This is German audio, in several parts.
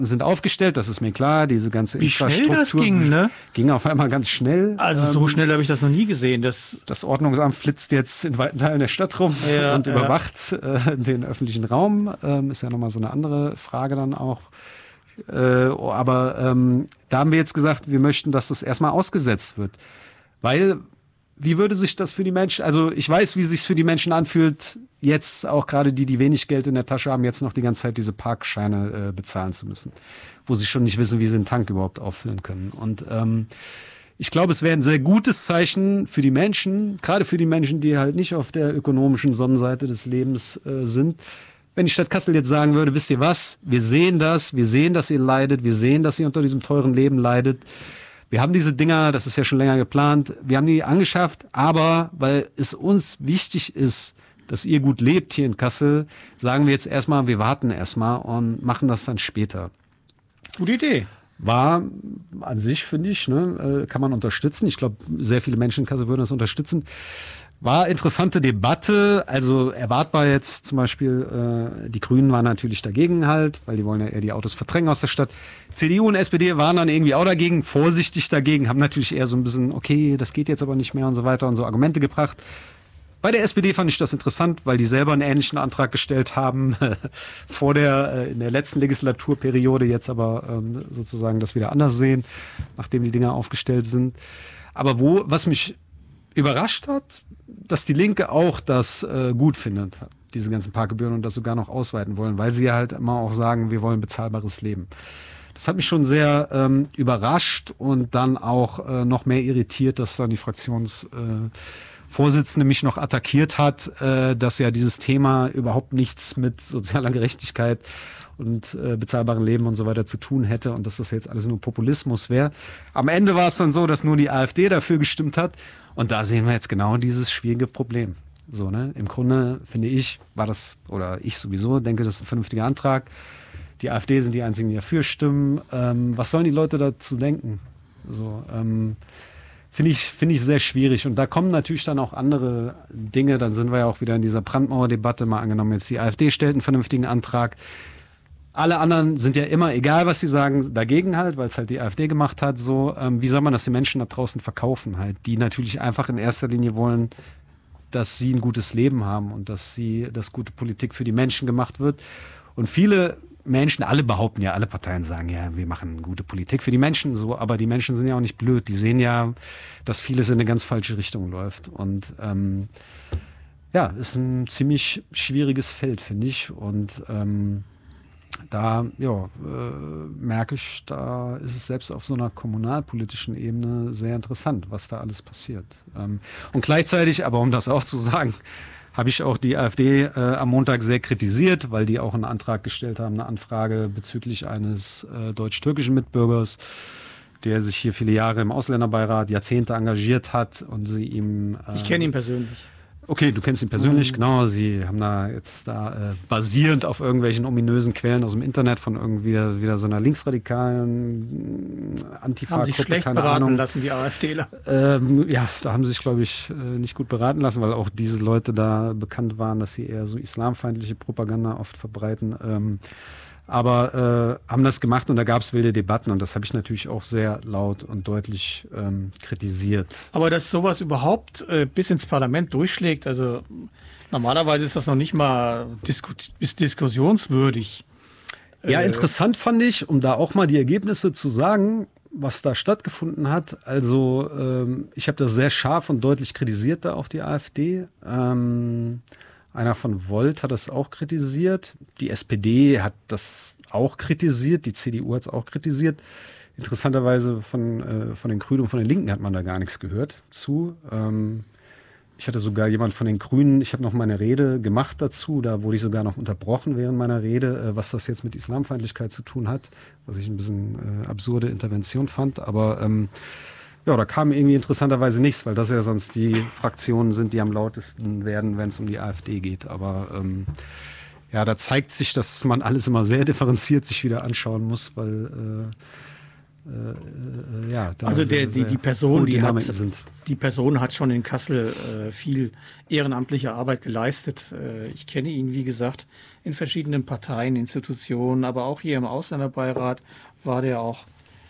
sind aufgestellt, das ist mir klar, diese ganze Wie Infrastruktur. schnell das ging, ne? Ging auf einmal ganz schnell. Also so schnell habe ich das noch nie gesehen. Das Ordnungsamt flitzt jetzt in weiten Teilen der Stadt rum und überwacht den öffentlichen Raum. Ist ja nochmal so eine andere Frage dann auch. Aber da haben wir jetzt gesagt, wir möchten, dass das erstmal ausgesetzt wird. Weil, wie würde sich das für die Menschen, also ich weiß, wie sich für die Menschen anfühlt, jetzt auch gerade die wenig Geld in der Tasche haben, jetzt noch die ganze Zeit diese Parkscheine bezahlen zu müssen, wo sie schon nicht wissen, wie sie den Tank überhaupt auffüllen können. Und ich glaube, es wäre ein sehr gutes Zeichen für die Menschen, gerade für die Menschen, die halt nicht auf der ökonomischen Sonnenseite des Lebens sind, wenn die Stadt Kassel jetzt sagen würde, wisst ihr was, wir sehen, dass ihr leidet, wir sehen, dass ihr unter diesem teuren Leben leidet. Wir haben diese Dinger, das ist ja schon länger geplant, wir haben die angeschafft, aber weil es uns wichtig ist, dass ihr gut lebt hier in Kassel, sagen wir jetzt erstmal, wir warten erstmal und machen das dann später. Gute Idee. War an sich, finde ich, kann man unterstützen. Ich glaube, sehr viele Menschen in Kassel würden das unterstützen. War interessante Debatte, also erwartbar jetzt zum Beispiel, die Grünen waren natürlich dagegen halt, weil die wollen ja eher die Autos verdrängen aus der Stadt. CDU und SPD waren dann irgendwie auch dagegen, vorsichtig dagegen, haben natürlich eher so ein bisschen, okay, das geht jetzt aber nicht mehr und so weiter und so Argumente gebracht. Bei der SPD fand ich das interessant, weil die selber einen ähnlichen Antrag gestellt haben in der letzten Legislaturperiode, jetzt aber sozusagen das wieder anders sehen, nachdem die Dinger aufgestellt sind. Aber was mich überrascht hat, dass die Linke auch das gut findet, diese ganzen Parkgebühren und das sogar noch ausweiten wollen, weil sie ja halt immer auch sagen, wir wollen bezahlbares Leben. Das hat mich schon sehr überrascht und dann auch noch mehr irritiert, dass dann die Fraktionsvorsitzende mich noch attackiert hat, dass ja dieses Thema überhaupt nichts mit sozialer Gerechtigkeit und bezahlbaren Leben und so weiter zu tun hätte und dass das jetzt alles nur Populismus wäre. Am Ende war es dann so, dass nur die AfD dafür gestimmt hat und da sehen wir jetzt genau dieses schwierige Problem. So, ne? Im Grunde finde ich, ich sowieso denke, das ist ein vernünftiger Antrag. Die AfD sind die einzigen, die dafür stimmen. Was sollen die Leute dazu denken? So, finde ich sehr schwierig. Und da kommen natürlich dann auch andere Dinge. Dann sind wir ja auch wieder in dieser Brandmauerdebatte. Mal angenommen, jetzt die AfD stellt einen vernünftigen Antrag. Alle anderen sind ja immer, egal was sie sagen, dagegen halt, weil es halt die AfD gemacht hat. So, wie soll man das den Menschen da draußen verkaufen halt, die natürlich einfach in erster Linie wollen, dass sie ein gutes Leben haben und dass gute Politik für die Menschen gemacht wird. Und viele Menschen, alle Parteien sagen ja, wir machen gute Politik für die Menschen, so, aber die Menschen sind ja auch nicht blöd. Die sehen ja, dass vieles in eine ganz falsche Richtung läuft. Und ist ein ziemlich schwieriges Feld, finde ich. Und merke ich, da ist es selbst auf so einer kommunalpolitischen Ebene sehr interessant, was da alles passiert. Und gleichzeitig, aber um das auch zu sagen, habe ich auch die AfD am Montag sehr kritisiert, weil die auch einen Antrag gestellt haben, eine Anfrage bezüglich eines deutsch-türkischen Mitbürgers, der sich hier viele Jahre im Ausländerbeirat, Jahrzehnte engagiert hat und sie ihm... ich kenne ihn persönlich. Okay, du kennst ihn persönlich, genau. Sie haben basierend auf irgendwelchen ominösen Quellen aus dem Internet von irgendwie wieder so einer linksradikalen Antifa-Gruppe, haben sich schlecht beraten lassen, die AfDler. Da haben sie sich, glaube ich, nicht gut beraten lassen, weil auch diese Leute da bekannt waren, dass sie eher so islamfeindliche Propaganda oft verbreiten. Aber haben das gemacht und da gab es wilde Debatten und das habe ich natürlich auch sehr laut und deutlich kritisiert. Aber dass sowas überhaupt bis ins Parlament durchschlägt, also normalerweise ist das noch nicht mal diskussionswürdig. Ja, interessant fand ich, um da auch mal die Ergebnisse zu sagen, was da stattgefunden hat. Also ich habe das sehr scharf und deutlich kritisiert, da auch die AfD. Einer von Volt hat das auch kritisiert. Die SPD hat das auch kritisiert. Die CDU hat es auch kritisiert. Interessanterweise von den Grünen und von den Linken hat man da gar nichts gehört zu. Ich hatte sogar jemand von den Grünen, ich habe noch meine Rede gemacht dazu. Da wurde ich sogar noch unterbrochen während meiner Rede, was das jetzt mit Islamfeindlichkeit zu tun hat. Was ich ein bisschen absurde Intervention fand. Aber da kam irgendwie interessanterweise nichts, weil das ja sonst die Fraktionen sind, die am lautesten werden, wenn es um die AfD geht. Aber da zeigt sich, dass man alles immer sehr differenziert sich wieder anschauen muss, weil da Also die Person, sind. Die Person hat schon in Kassel viel ehrenamtliche Arbeit geleistet. Ich kenne ihn, wie gesagt, in verschiedenen Parteien, Institutionen, aber auch hier im Ausländerbeirat war der auch,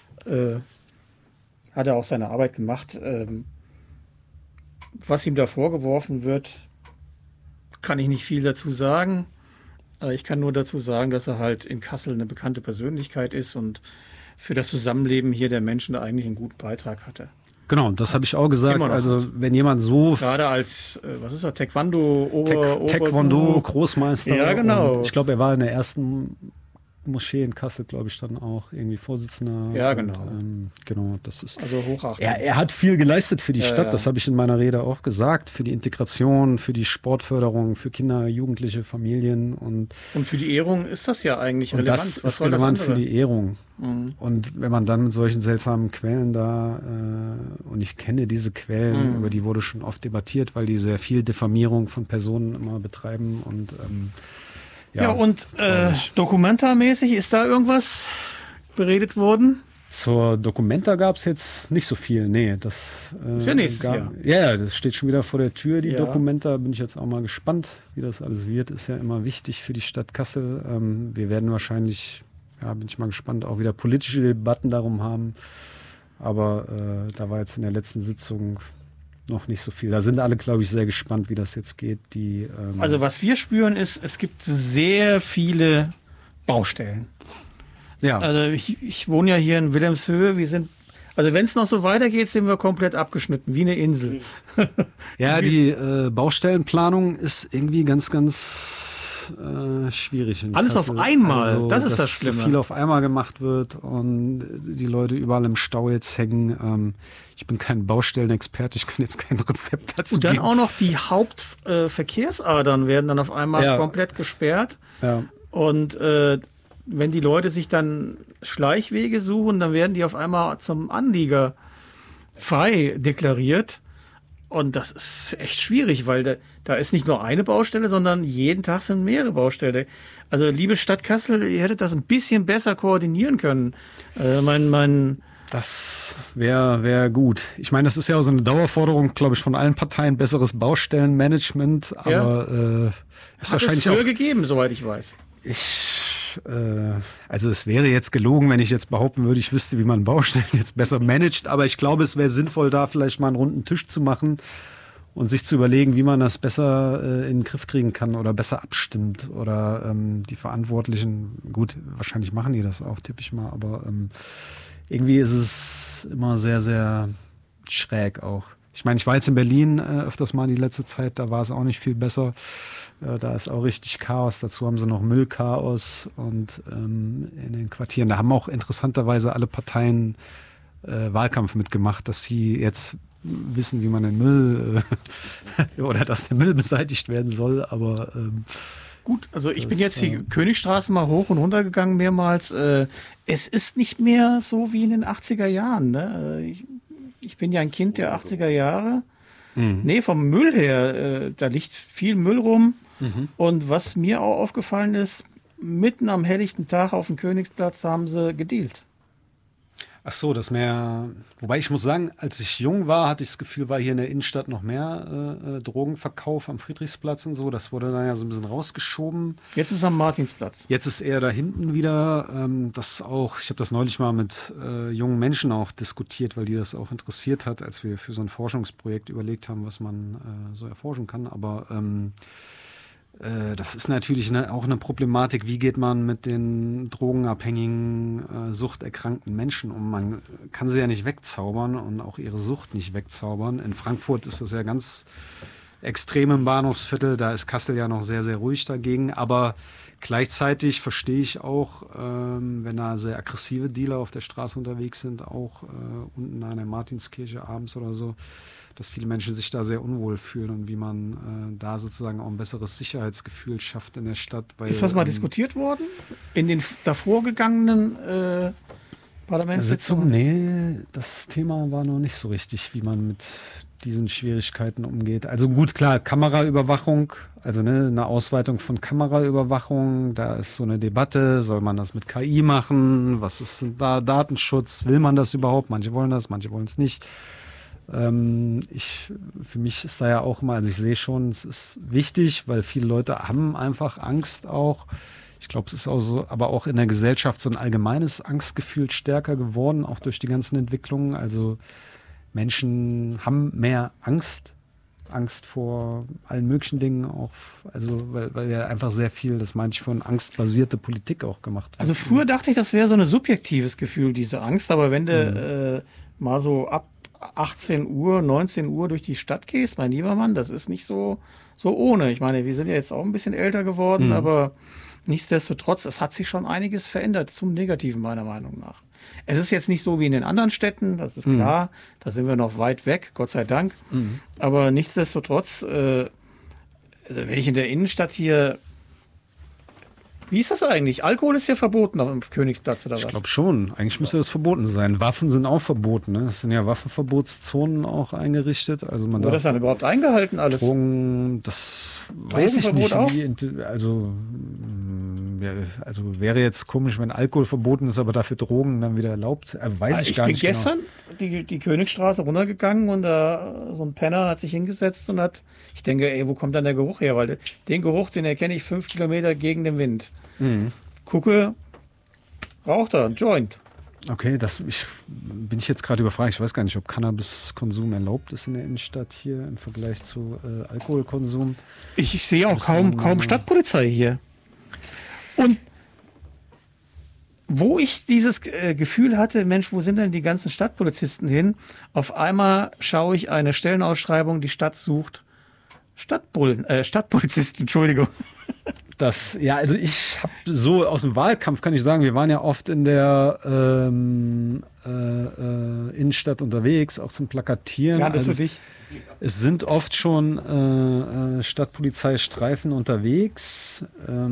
hat er auch seine Arbeit gemacht. Was ihm da vorgeworfen wird, kann ich nicht viel dazu sagen. Ich kann nur dazu sagen, dass er halt in Kassel eine bekannte Persönlichkeit ist und für das Zusammenleben hier der Menschen eigentlich einen guten Beitrag hatte. Genau, das habe ich auch gesagt. Also wenn jemand so... Gerade als, was ist er, Taekwondo, Taekwondo, Großmeister. Ja, genau. Und ich glaube, er war in der ersten Moschee in Kassel, glaube ich, dann auch irgendwie Vorsitzender. Ja, genau. Und, genau, das ist... Also Hochachtung. Er hat viel geleistet für die Stadt, ja. Das habe ich in meiner Rede auch gesagt. Für die Integration, für die Sportförderung, für Kinder, Jugendliche, Familien. Und für die Ehrung ist das ja eigentlich relevant. Das ist relevant für die Ehrung. Mhm. Und wenn man dann mit solchen seltsamen Quellen und ich kenne diese Quellen, über die wurde schon oft debattiert, weil die sehr viel Diffamierung von Personen immer betreiben und und dokumentarmäßig ist da irgendwas beredet worden? Zur Documenta gab es jetzt nicht so viel. Nee, das ist ja nächstes Jahr. Ja, das steht schon wieder vor der Tür, die Documenta. Bin ich jetzt auch mal gespannt, wie das alles wird. Ist ja immer wichtig für die Stadt Kassel. Wir werden wahrscheinlich, bin ich mal gespannt, auch wieder politische Debatten darum haben. Aber da war jetzt in der letzten Sitzung noch nicht so viel. Da sind alle, glaube ich, sehr gespannt, wie das jetzt geht. Also was wir spüren ist, es gibt sehr viele Baustellen. Ja. Also ich wohne ja hier in Wilhelmshöhe. Also wenn es noch so weitergeht, sind wir komplett abgeschnitten, wie eine Insel. Ja, die Baustellenplanung ist irgendwie ganz, ganz schwierig. Alles Kassel. Auf einmal, also, das ist das Schlimme. So viel auf einmal gemacht wird und die Leute überall im Stau jetzt hängen. Ich bin kein Baustellenexperte, ich kann jetzt kein Rezept dazu geben. Und dann geben. auch noch die Hauptverkehrsadern werden dann auf einmal komplett gesperrt. Ja. Und wenn die Leute sich dann Schleichwege suchen, dann werden die auf einmal zum Anlieger frei deklariert. Und das ist echt schwierig, weil da ist nicht nur eine Baustelle, sondern jeden Tag sind mehrere Baustellen. Also liebe Stadt Kassel, ihr hättet das ein bisschen besser koordinieren können. Das wäre gut. Ich meine, das ist ja auch so eine Dauerforderung, glaube ich, von allen Parteien, besseres Baustellenmanagement. Aber ist wahrscheinlich auch gegeben, soweit ich weiß. Also es wäre jetzt gelogen, wenn ich jetzt behaupten würde, ich wüsste, wie man Baustellen jetzt besser managt, aber ich glaube, es wäre sinnvoll, da vielleicht mal einen runden Tisch zu machen und sich zu überlegen, wie man das besser in den Griff kriegen kann oder besser abstimmt oder die Verantwortlichen, gut, wahrscheinlich machen die das auch, tippe ich mal, aber irgendwie ist es immer sehr, sehr schräg auch. Ich meine, ich war jetzt in Berlin öfters mal die letzte Zeit, da war es auch nicht viel besser. Da ist auch richtig Chaos. Dazu haben sie noch Müllchaos und in den Quartieren. Da haben auch interessanterweise alle Parteien Wahlkampf mitgemacht, dass sie jetzt wissen, wie man den Müll oder dass der Müll beseitigt werden soll. Aber gut, also ich bin jetzt die Königstraße mal hoch und runter gegangen mehrmals. Es ist nicht mehr so wie in den 80er Jahren. Ne? Ich bin ja ein Kind der 80er Jahre. Nee, vom Müll her, da liegt viel Müll rum. Und was mir auch aufgefallen ist, mitten am helllichten Tag auf dem Königsplatz haben sie gedealt. Ach so, das mehr. Wobei ich muss sagen, als ich jung war, hatte ich das Gefühl, war hier in der Innenstadt noch mehr Drogenverkauf am Friedrichsplatz und so. Das wurde dann ja so ein bisschen rausgeschoben. Jetzt ist es am Martinsplatz. Jetzt ist eher da hinten wieder. Ich habe das neulich mal mit jungen Menschen auch diskutiert, weil die das auch interessiert hat, als wir für so ein Forschungsprojekt überlegt haben, was man so erforschen kann. Aber das ist natürlich auch eine Problematik. Wie geht man mit den drogenabhängigen, suchterkrankten Menschen um? Man kann sie ja nicht wegzaubern und auch ihre Sucht nicht wegzaubern. In Frankfurt ist das ja ganz extrem im Bahnhofsviertel. Da ist Kassel ja noch sehr, sehr ruhig dagegen. Aber gleichzeitig verstehe ich auch, wenn da sehr aggressive Dealer auf der Straße unterwegs sind, auch unten an der Martinskirche abends oder so, dass viele Menschen sich da sehr unwohl fühlen und wie man da sozusagen auch ein besseres Sicherheitsgefühl schafft in der Stadt. Weil, ist das mal diskutiert worden in den davor gegangenen Parlamentssitzungen? Nee, das Thema war noch nicht so richtig, wie man mit diesen Schwierigkeiten umgeht. Also gut, klar, Kameraüberwachung, also eine Ausweitung von Kameraüberwachung, da ist so eine Debatte, soll man das mit KI machen, was ist da Datenschutz, will man das überhaupt? Manche wollen das, manche wollen es nicht. Für mich ist da ja auch immer, also ich sehe schon, es ist wichtig, weil viele Leute haben einfach Angst auch. Ich glaube, es ist auch so, aber auch in der Gesellschaft so ein allgemeines Angstgefühl stärker geworden, auch durch die ganzen Entwicklungen. Also Menschen haben mehr Angst vor allen möglichen Dingen auch, also weil ja einfach sehr viel, das meinte ich von angstbasierte Politik auch gemacht wird. Also früher dachte ich, das wäre so ein subjektives Gefühl, diese Angst, aber wenn du mal so ab 18 Uhr, 19 Uhr durch die Stadt gehst, mein lieber Mann, das ist nicht so ohne. Ich meine, wir sind ja jetzt auch ein bisschen älter geworden, aber nichtsdestotrotz, es hat sich schon einiges verändert zum Negativen, meiner Meinung nach. Es ist jetzt nicht so wie in den anderen Städten, das ist klar, da sind wir noch weit weg, Gott sei Dank. Aber nichtsdestotrotz, wenn ich in der Innenstadt hier, wie ist das eigentlich? Alkohol ist ja verboten auf dem Königsplatz oder was? Ich glaube schon. Eigentlich müsste das verboten sein. Waffen sind auch verboten. Ne? Es sind ja Waffenverbotszonen auch eingerichtet. Also man Wurde das dann überhaupt eingehalten alles? Drogen, das weiß ich nicht. Also wäre jetzt komisch, wenn Alkohol verboten ist, aber dafür Drogen dann wieder erlaubt. Weiß ich gar nicht. Ich bin gestern die Königstraße runtergegangen und da so ein Penner hat sich hingesetzt und ich denke, ey, wo kommt dann der Geruch her? Weil den Geruch, den erkenne ich 5 Kilometer gegen den Wind. Gucke, raucht er, ein Joint. Okay, bin ich jetzt gerade überfragt. Ich weiß gar nicht, ob Cannabiskonsum erlaubt ist in der Innenstadt hier im Vergleich zu Alkoholkonsum. Ich sehe auch kaum Stadtpolizei hier. Und wo ich dieses Gefühl hatte, Mensch, wo sind denn die ganzen Stadtpolizisten hin? Auf einmal schaue ich eine Stellenausschreibung, die Stadt sucht Stadtpolizisten, Entschuldigung. Also ich habe so aus dem Wahlkampf, kann ich sagen, wir waren ja oft in der Innenstadt unterwegs, auch zum Plakatieren. Ja, das für dich. Es sind oft schon Stadtpolizeistreifen unterwegs.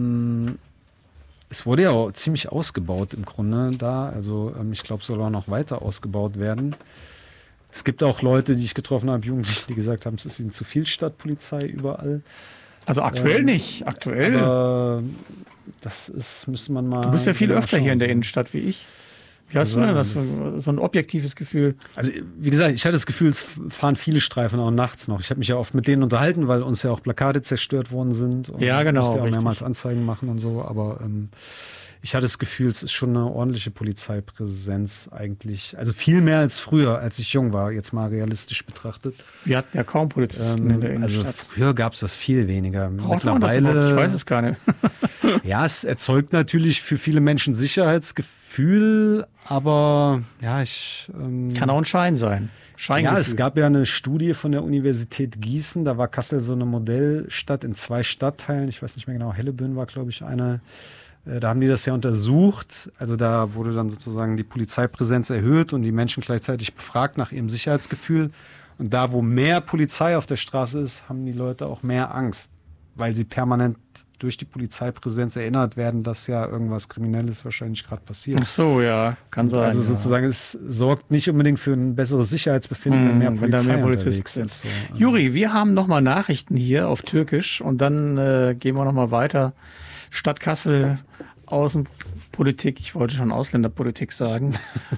Es wurde ja auch ziemlich ausgebaut im Grunde da. Also ich glaube, es soll auch noch weiter ausgebaut werden. Es gibt auch Leute, die ich getroffen habe, Jugendliche, die gesagt haben, es ist ihnen zu viel Stadtpolizei überall. Also aktuell nicht. Aktuell. Aber müsste man mal. Du bist ja viel öfter schauen, hier in der Innenstadt wie ich. Wie hast du denn das für so ein objektives Gefühl? Also, wie gesagt, ich hatte das Gefühl, es fahren viele Streifen auch nachts noch. Ich habe mich ja oft mit denen unterhalten, weil uns ja auch Plakate zerstört worden sind. Und ja, genau. musste ja auch mehrmals Anzeigen machen und so. Aber ich hatte das Gefühl, es ist schon eine ordentliche Polizeipräsenz eigentlich. Also viel mehr als früher, als ich jung war, jetzt mal realistisch betrachtet. Wir hatten ja kaum Polizisten in der Innenstadt. Also früher gab es das viel weniger. Braucht man das überhaupt? Ich weiß es gar nicht. Ja, es erzeugt natürlich für viele Menschen Sicherheitsgefühl, aber ja, kann auch ein Schein sein. Ja, es gab ja eine Studie von der Universität Gießen, da war Kassel so eine Modellstadt in 2 Stadtteilen, ich weiß nicht mehr genau, Hellebüren war, glaube ich, einer. Da haben die das ja untersucht. Also da wurde dann sozusagen die Polizeipräsenz erhöht und die Menschen gleichzeitig befragt nach ihrem Sicherheitsgefühl. Und da, wo mehr Polizei auf der Straße ist, haben die Leute auch mehr Angst, weil sie permanent durch die Polizeipräsenz erinnert werden, dass ja irgendwas Kriminelles wahrscheinlich gerade passiert. Ach so, ja, kann sein. Also sozusagen, es sorgt nicht unbedingt für ein besseres Sicherheitsbefinden, wenn da mehr Polizisten sind. So. Juri, wir haben nochmal Nachrichten hier auf Türkisch und dann gehen wir nochmal weiter. Stadt Kassel, Außenpolitik, ich wollte schon Ausländerpolitik sagen.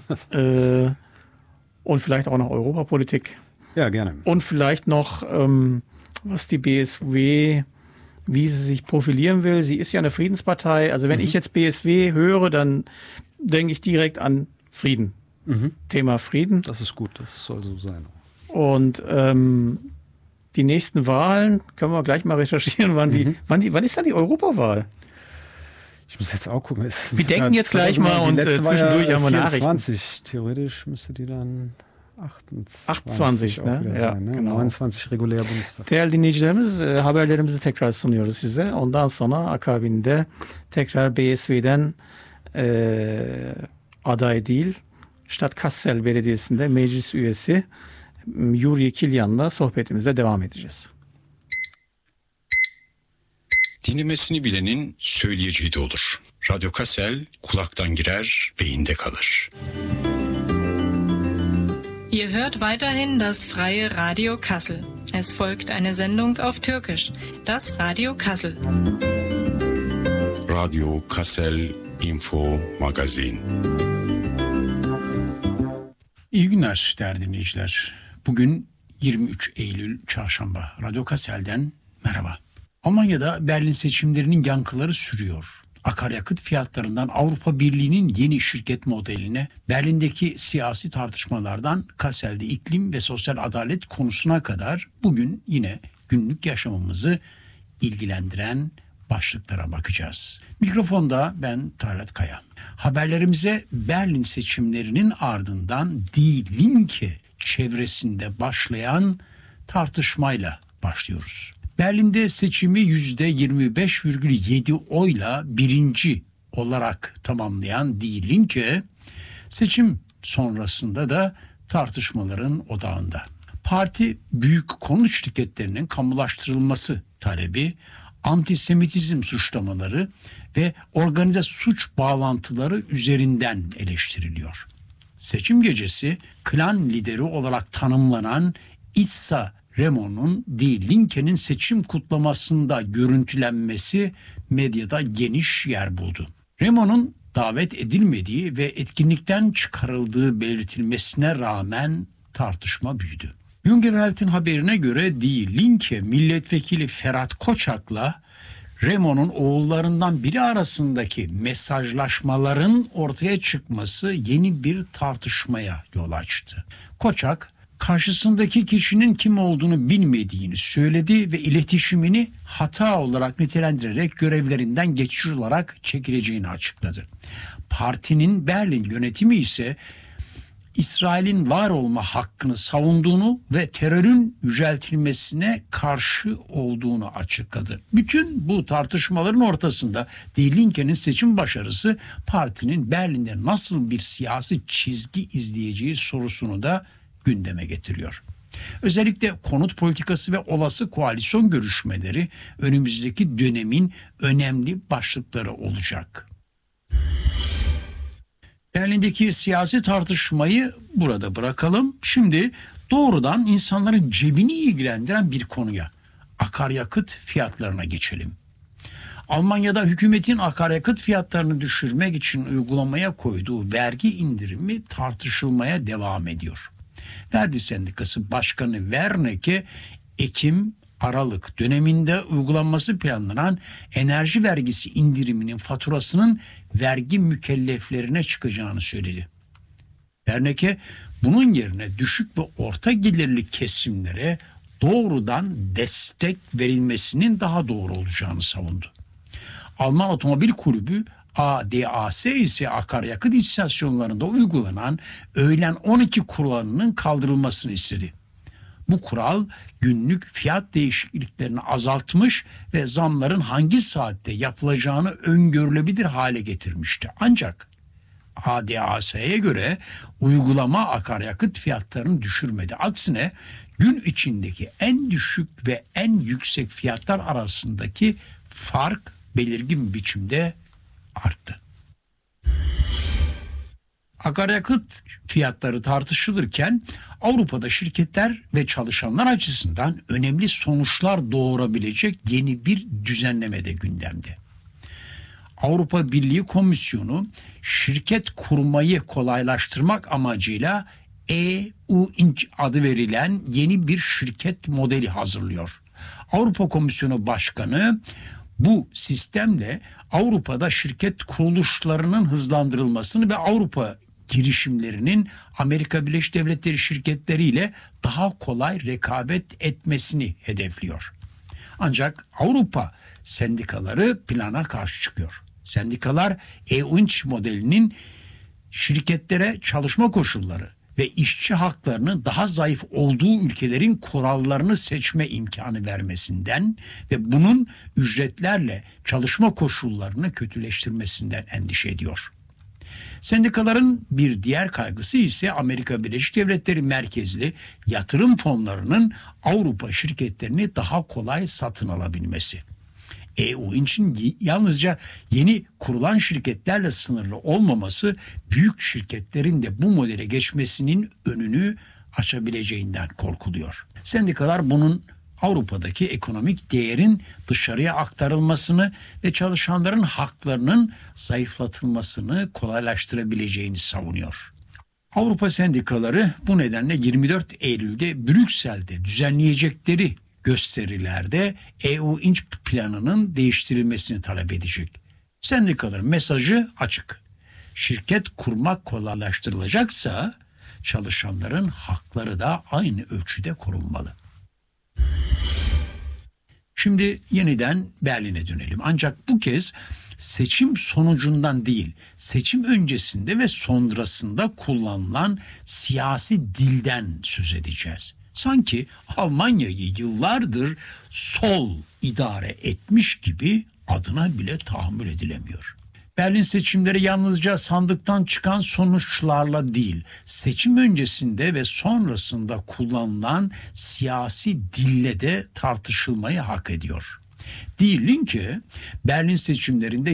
Und vielleicht auch noch Europapolitik. Ja, gerne. Und vielleicht noch, was die BSW, wie sie sich profilieren will. Sie ist ja eine Friedenspartei. Also wenn ich jetzt BSW höre, dann denke ich direkt an Frieden. Thema Frieden. Das ist gut, das soll so sein. Und die nächsten Wahlen, können wir gleich mal recherchieren, wann ist dann die Europawahl? Ich muss jetzt auch gucken. Wir denken jetzt gleich mal und zwischendurch haben wir Nachrichten. Theoretisch müsste die dann 28 ne? Ja, sein, ne? Genau. 29 regulär Bundestag. Değerli dinleyicilerimiz, haberlerimizi tekrar sunuyoruz size. Ondan sonra akabinde tekrar BSV'den aday değil, Stadt Kassel Belediyesi'nde meclis üyesi Yuri Kilyan'la sohbetimize devam edeceğiz. Dinlemesini bilenin söyleyeceği de olur. Radyo Kassel kulaktan girer, beyinde kalır. Ihr hört weiterhin das freie Radio Kassel. Es folgt eine Sendung auf Türkisch, das Radio Kassel. Radyo Kassel Info Magazin. İyi günler değerli dinleyiciler. Bugün 23 Eylül Çarşamba. Radyo Kassel'den merhaba. Almanya'da Berlin seçimlerinin yankıları sürüyor. Akaryakıt fiyatlarından Avrupa Birliği'nin yeni şirket modeline, Berlin'deki siyasi tartışmalardan Kassel'de iklim ve sosyal adalet konusuna kadar bugün yine günlük yaşamımızı ilgilendiren başlıklara bakacağız. Mikrofonda ben Talat Kaya. Haberlerimize Berlin seçimlerinin ardından Die Linke çevresinde başlayan tartışmayla başlıyoruz. Berlin'de seçimi %25,7 oyla birinci olarak tamamlayan Die Linke, seçim sonrasında da tartışmaların odağında. Parti büyük konut şirketlerinin kamulaştırılması talebi, antisemitizm suçlamaları ve organize suç bağlantıları üzerinden eleştiriliyor. Seçim gecesi klan lideri olarak tanımlanan Issa Remo'nun Die Linke'nin seçim kutlamasında görüntülenmesi medyada geniş yer buldu. Remo'nun davet edilmediği ve etkinlikten çıkarıldığı belirtilmesine rağmen tartışma büyüdü. Junge Welt'in haberine göre Die Linke milletvekili Ferhat Koçak'la Remo'nun oğullarından biri arasındaki mesajlaşmaların ortaya çıkması yeni bir tartışmaya yol açtı. Koçak, karşısındaki kişinin kim olduğunu bilmediğini söyledi ve iletişimini hata olarak nitelendirerek görevlerinden geçici olarak çekileceğini açıkladı. Partinin Berlin yönetimi ise İsrail'in var olma hakkını savunduğunu ve terörün yüceltilmesine karşı olduğunu açıkladı. Bütün bu tartışmaların ortasında Die Linke'nin seçim başarısı partinin Berlin'de nasıl bir siyasi çizgi izleyeceği sorusunu da gündeme getiriyor. Özellikle konut politikası ve olası koalisyon görüşmeleri önümüzdeki dönemin önemli başlıkları olacak. Berlin'deki siyasi tartışmayı burada bırakalım. Şimdi doğrudan insanların cebini ilgilendiren bir konuya, akaryakıt fiyatlarına geçelim. Almanya'da hükümetin akaryakıt fiyatlarını düşürmek için uygulamaya koyduğu vergi indirimi tartışılmaya devam ediyor. Verdi Sendikası Başkanı Wernicke, Ekim-Aralık döneminde uygulanması planlanan enerji vergisi indiriminin faturasının vergi mükelleflerine çıkacağını söyledi. Wernicke, bunun yerine düşük ve orta gelirli kesimlere doğrudan destek verilmesinin daha doğru olacağını savundu. Alman Otomobil Kulübü ADAC ise akaryakıt istasyonlarında uygulanan öğlen 12 kuralının kaldırılmasını istedi. Bu kural günlük fiyat değişikliklerini azaltmış ve zamların hangi saatte yapılacağını öngörülebilir hale getirmişti. Ancak ADAC'ye göre uygulama akaryakıt fiyatlarını düşürmedi. Aksine gün içindeki en düşük ve en yüksek fiyatlar arasındaki fark belirgin biçimde arttı. Akaryakıt fiyatları tartışılırken Avrupa'da şirketler ve çalışanlar açısından önemli sonuçlar doğurabilecek yeni bir düzenleme de gündemde. Avrupa Birliği Komisyonu şirket kurmayı kolaylaştırmak amacıyla EU-İnc adı verilen yeni bir şirket modeli hazırlıyor. Avrupa Komisyonu Başkanı bu sistemle Avrupa'da şirket kuruluşlarının hızlandırılmasını ve Avrupa girişimlerinin Amerika Birleşik Devletleri şirketleriyle daha kolay rekabet etmesini hedefliyor. Ancak Avrupa sendikaları plana karşı çıkıyor. Sendikalar EU-İnc modelinin şirketlere çalışma koşulları ve işçi haklarının daha zayıf olduğu ülkelerin kurallarını seçme imkanı vermesinden ve bunun ücretlerle çalışma koşullarını kötüleştirmesinden endişe ediyor. Sendikaların bir diğer kaygısı ise Amerika Birleşik Devletleri merkezli yatırım fonlarının Avrupa şirketlerini daha kolay satın alabilmesi. EU-İnc'in yalnızca yeni kurulan şirketlerle sınırlı olmaması büyük şirketlerin de bu modele geçmesinin önünü açabileceğinden korkuluyor. Sendikalar bunun Avrupa'daki ekonomik değerin dışarıya aktarılmasını ve çalışanların haklarının zayıflatılmasını kolaylaştırabileceğini savunuyor. Avrupa sendikaları bu nedenle 24 Eylül'de Brüksel'de düzenleyecekleri gösterilerde EU İnç planının değiştirilmesini talep edecek. Sendikaların mesajı açık. Şirket kurmak kolaylaştırılacaksa çalışanların hakları da aynı ölçüde korunmalı. Şimdi yeniden Berlin'e dönelim. Ancak bu kez seçim sonucundan değil, seçim öncesinde ve sonrasında kullanılan siyasi dilden söz edeceğiz. Sanki Almanya'yı yıllardır sol idare etmiş gibi adına bile tahammül edilemiyor. Berlin seçimleri yalnızca sandıktan çıkan sonuçlarla değil, seçim öncesinde ve sonrasında kullanılan siyasi dille de tartışılmayı hak ediyor. Die Linke, Berlin seçimlerinde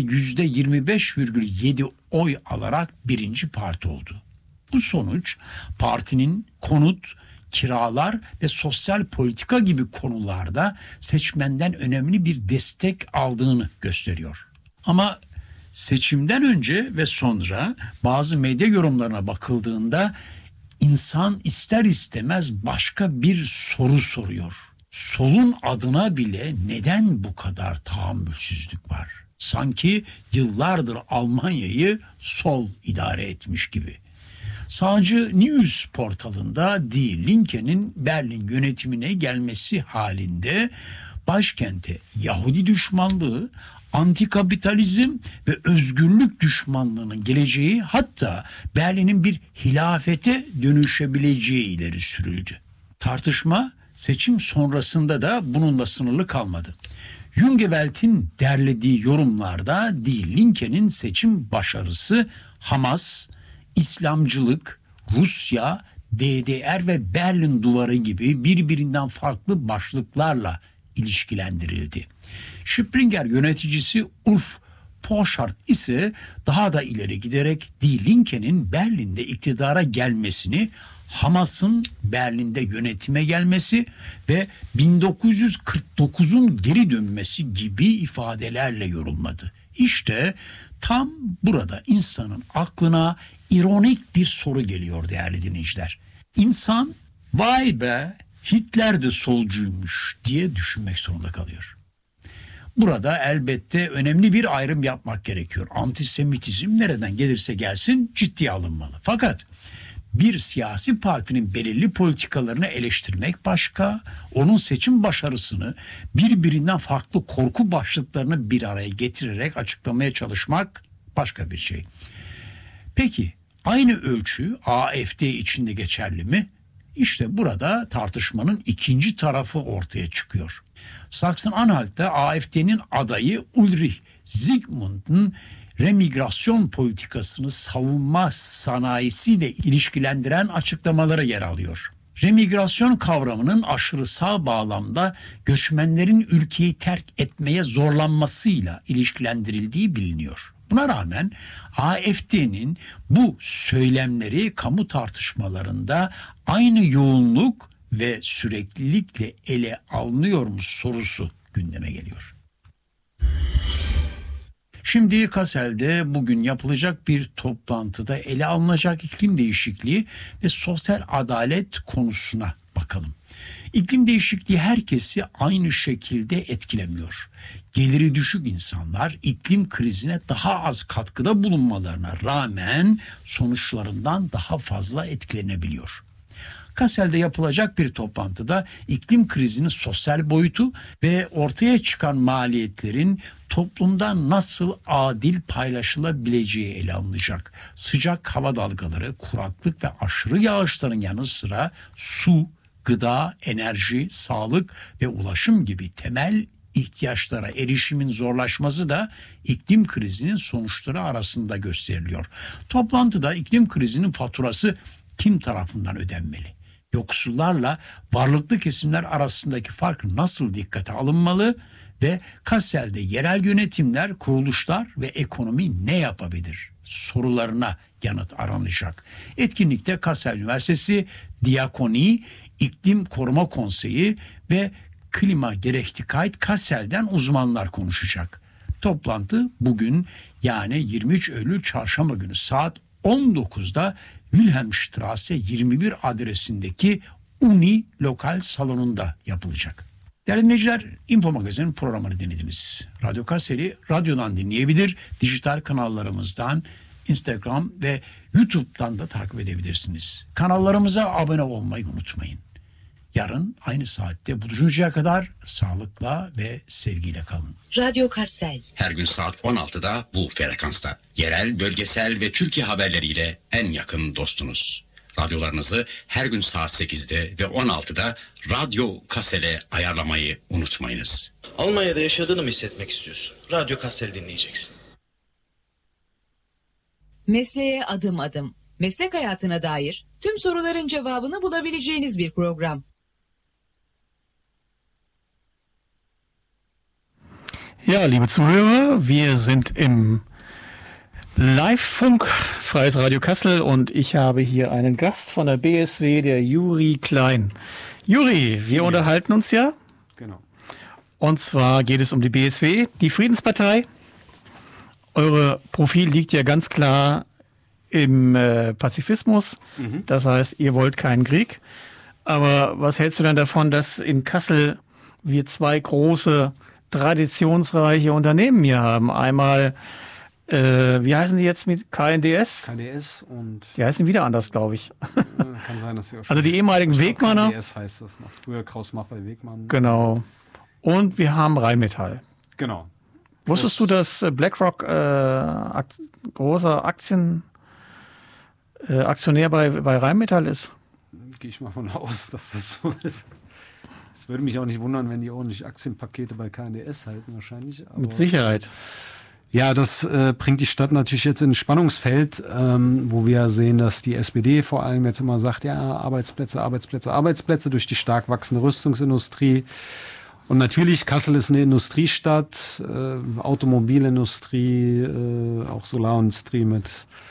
%25,7 oy alarak birinci parti oldu. Bu sonuç partinin konut, kiralar ve sosyal politika gibi konularda seçmenden önemli bir destek aldığını gösteriyor. Ama seçimden önce ve sonra bazı medya yorumlarına bakıldığında insan ister istemez başka bir soru soruyor. Solun adına bile neden bu kadar tahammülsüzlük var? Sanki yıllardır Almanya'yı sol idare etmiş gibi. Sağcı News portalında Die Linke'nin Berlin yönetimine gelmesi halinde başkente Yahudi düşmanlığı, antikapitalizm ve özgürlük düşmanlığının geleceği, hatta Berlin'in bir hilafete dönüşebileceği ileri sürüldü. Tartışma seçim sonrasında da bununla sınırlı kalmadı. Jungewelt'in derlediği yorumlarda Die Linke'nin seçim başarısı Hamas, İslamcılık, Rusya, DDR ve Berlin Duvarı gibi birbirinden farklı başlıklarla ilişkilendirildi. Springer yöneticisi Ulf Poschardt ise daha da ileri giderek Die Linke'nin Berlin'de iktidara gelmesini, Hamas'ın Berlin'de yönetime gelmesi ve 1949'un geri dönmesi gibi ifadelerle yorumladı. İşte tam burada insanın aklına ironik bir soru geliyor değerli dinleyiciler. İnsan vay be Hitler de solcuymuş diye düşünmek zorunda kalıyor. Burada elbette önemli bir ayrım yapmak gerekiyor. Antisemitizm nereden gelirse gelsin ciddiye alınmalı. Fakat bir siyasi partinin belirli politikalarını eleştirmek başka, onun seçim başarısını birbirinden farklı korku başlıklarını bir araya getirerek açıklamaya çalışmak başka bir şey. Peki aynı ölçü AfD içinde geçerli mi? İşte burada tartışmanın ikinci tarafı ortaya çıkıyor. Sachsen-Anhalt'ta AfD'nin adayı Ulrich Zygmunt'un remigrasyon politikasını savunma sanayisiyle ilişkilendiren açıklamaları yer alıyor. Remigrasyon kavramının aşırı sağ bağlamda göçmenlerin ülkeyi terk etmeye zorlanmasıyla ilişkilendirildiği biliniyor. Buna rağmen AfD'nin bu söylemleri kamu tartışmalarında aynı yoğunluk ve süreklilikle ele alınıyor mu sorusu gündeme geliyor. Şimdi Kassel'de bugün yapılacak bir toplantıda ele alınacak iklim değişikliği ve sosyal adalet konusuna bakalım. İklim değişikliği herkesi aynı şekilde etkilemiyor. Geliri düşük insanlar iklim krizine daha az katkıda bulunmalarına rağmen sonuçlarından daha fazla etkilenebiliyor. Kassel'de yapılacak bir toplantıda iklim krizinin sosyal boyutu ve ortaya çıkan maliyetlerin toplumda nasıl adil paylaşılabileceği ele alınacak. Sıcak hava dalgaları, kuraklık ve aşırı yağışların yanı sıra su, gıda, enerji, sağlık ve ulaşım gibi temel ihtiyaçlara erişimin zorlaşması da iklim krizinin sonuçları arasında gösteriliyor. Toplantıda iklim krizinin faturası kim tarafından ödenmeli? Yoksullarla varlıklı kesimler arasındaki fark nasıl dikkate alınmalı ve Kassel'de yerel yönetimler, kuruluşlar ve ekonomi ne yapabilir? sorularına yanıt aranacak. Etkinlikte Kassel Üniversitesi Diyakoni, İklim Koruma Konseyi ve Klima Gerechtigkeit Kassel'den uzmanlar konuşacak. Toplantı bugün yani 23 Eylül Çarşamba günü saat 19'da Wilhelmstraße 21 adresindeki Uni Lokal Salonu'nda yapılacak. Değerli dinleyiciler, Info Magazin programını dinlediniz. Radyo Kassel'i radyodan dinleyebilir, dijital kanallarımızdan, Instagram ve YouTube'dan da takip edebilirsiniz. Kanallarımıza abone olmayı unutmayın. Yarın aynı saatte buluşuncaya kadar sağlıkla ve sevgiyle kalın. Radyo Kassel. Her gün saat 16'da bu frekansta. Yerel, bölgesel ve Türkiye haberleriyle en yakın dostunuz. Radyolarınızı her gün saat 8'de ve 16'da Radyo Kassel'e ayarlamayı unutmayınız. Almanya'da yaşadığını mı hissetmek istiyorsun? Radyo Kassel dinleyeceksin. Mesleğe adım adım. Meslek hayatına dair tüm soruların cevabını bulabileceğiniz bir program. Ja, liebe Zuhörer, wir sind im Live-Funk, Freies Radio Kassel, und ich habe hier einen Gast von der BSW, der Juri Klein. Juri, wir unterhalten uns ja. Genau. Und zwar geht es um die BSW, die Friedenspartei. Eure Profil liegt ja ganz klar im Pazifismus. Das heißt, ihr wollt keinen Krieg. Aber was hältst du denn davon, dass in Kassel wir zwei große, traditionsreiche Unternehmen hier haben? Einmal, wie heißen die jetzt mit KNDS? KNDS und... Die heißen wieder anders, glaube ich. Kann sein, dass sie auch schon... Also die ehemaligen Wegmanner. KNDS heißt das noch. Früher Kraus-Maffei-Wegmann. Genau. Und wir haben Rheinmetall. Genau. Wusstest du, dass BlackRock großer Aktionär bei Rheinmetall ist? Gehe ich mal von aus, dass das so ist. Es würde mich auch nicht wundern, wenn die ordentlich Aktienpakete bei KNDS halten, wahrscheinlich. Aber Mit Sicherheit. ja, das bringt die Stadt natürlich jetzt in ein Spannungsfeld, wo wir sehen, dass die SPD vor allem jetzt immer sagt, ja, Arbeitsplätze, Arbeitsplätze, Arbeitsplätze durch die stark wachsende Rüstungsindustrie. Und natürlich, Kassel ist eine Industriestadt, Automobilindustrie, auch Solarindustrie mit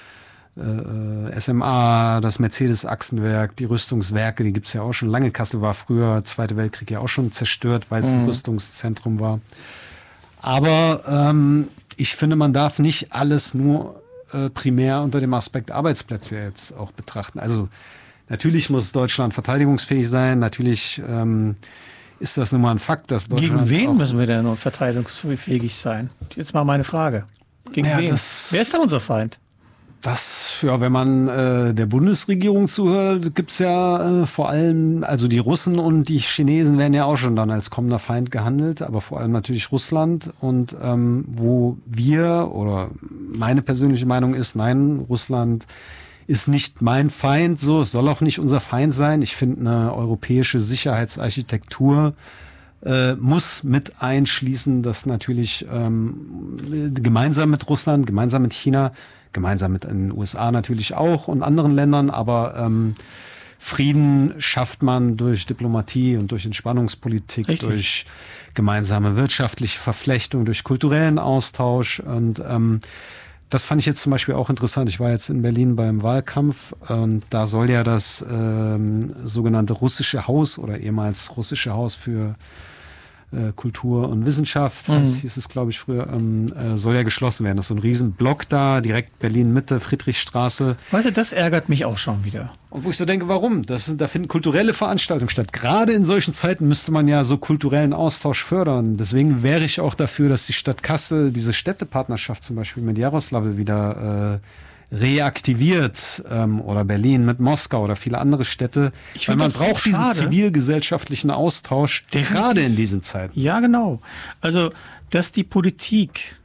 SMA, das Mercedes-Achsenwerk, die Rüstungswerke, die gibt's ja auch schon lange. Kassel war früher, Zweite Weltkrieg ja auch schon zerstört, weil es ein Rüstungszentrum war. Aber ich finde, man darf nicht alles nur primär unter dem Aspekt Arbeitsplätze jetzt auch betrachten. Also natürlich muss Deutschland verteidigungsfähig sein, natürlich ist das nun mal ein Fakt, dass Deutschland... Gegen wen müssen wir denn noch verteidigungsfähig sein? Jetzt mal meine Frage. Gegen wen? Wer ist denn unser Feind? Das, ja, wenn man der Bundesregierung zuhört, gibt's ja vor allem, also die Russen und die Chinesen werden ja auch schon dann als kommender Feind gehandelt, aber vor allem natürlich Russland. Und wo wir, oder meine persönliche Meinung ist, nein, Russland ist nicht mein Feind, so, es soll auch nicht unser Feind sein. Ich finde, eine europäische Sicherheitsarchitektur muss mit einschließen, dass natürlich gemeinsam mit Russland, gemeinsam mit China, gemeinsam mit den USA natürlich auch und anderen Ländern, aber Frieden schafft man durch Diplomatie und durch Entspannungspolitik, Richtig. durch gemeinsame wirtschaftliche Verflechtung, durch kulturellen Austausch. Und das fand ich jetzt zum Beispiel auch interessant. Ich war jetzt in Berlin beim Wahlkampf und da soll ja das sogenannte Russische Haus oder ehemals Russische Haus für Kultur und Wissenschaft, hieß es, glaube ich, früher, soll ja geschlossen werden. Das ist so ein Riesenblock da, direkt Berlin-Mitte, Friedrichstraße. Weißt du, das ärgert mich auch schon wieder. Und wo ich so denke, warum? Da finden kulturelle Veranstaltungen statt. Gerade in solchen Zeiten müsste man ja so kulturellen Austausch fördern. Deswegen wäre ich auch dafür, dass die Stadt Kassel diese Städtepartnerschaft zum Beispiel mit Jaroslavl wieder reaktiviert, oder Berlin mit Moskau oder viele andere Städte. Weil man braucht diesen zivilgesellschaftlichen Austausch, gerade in diesen Zeiten. Ja, genau. Also, dass die Politik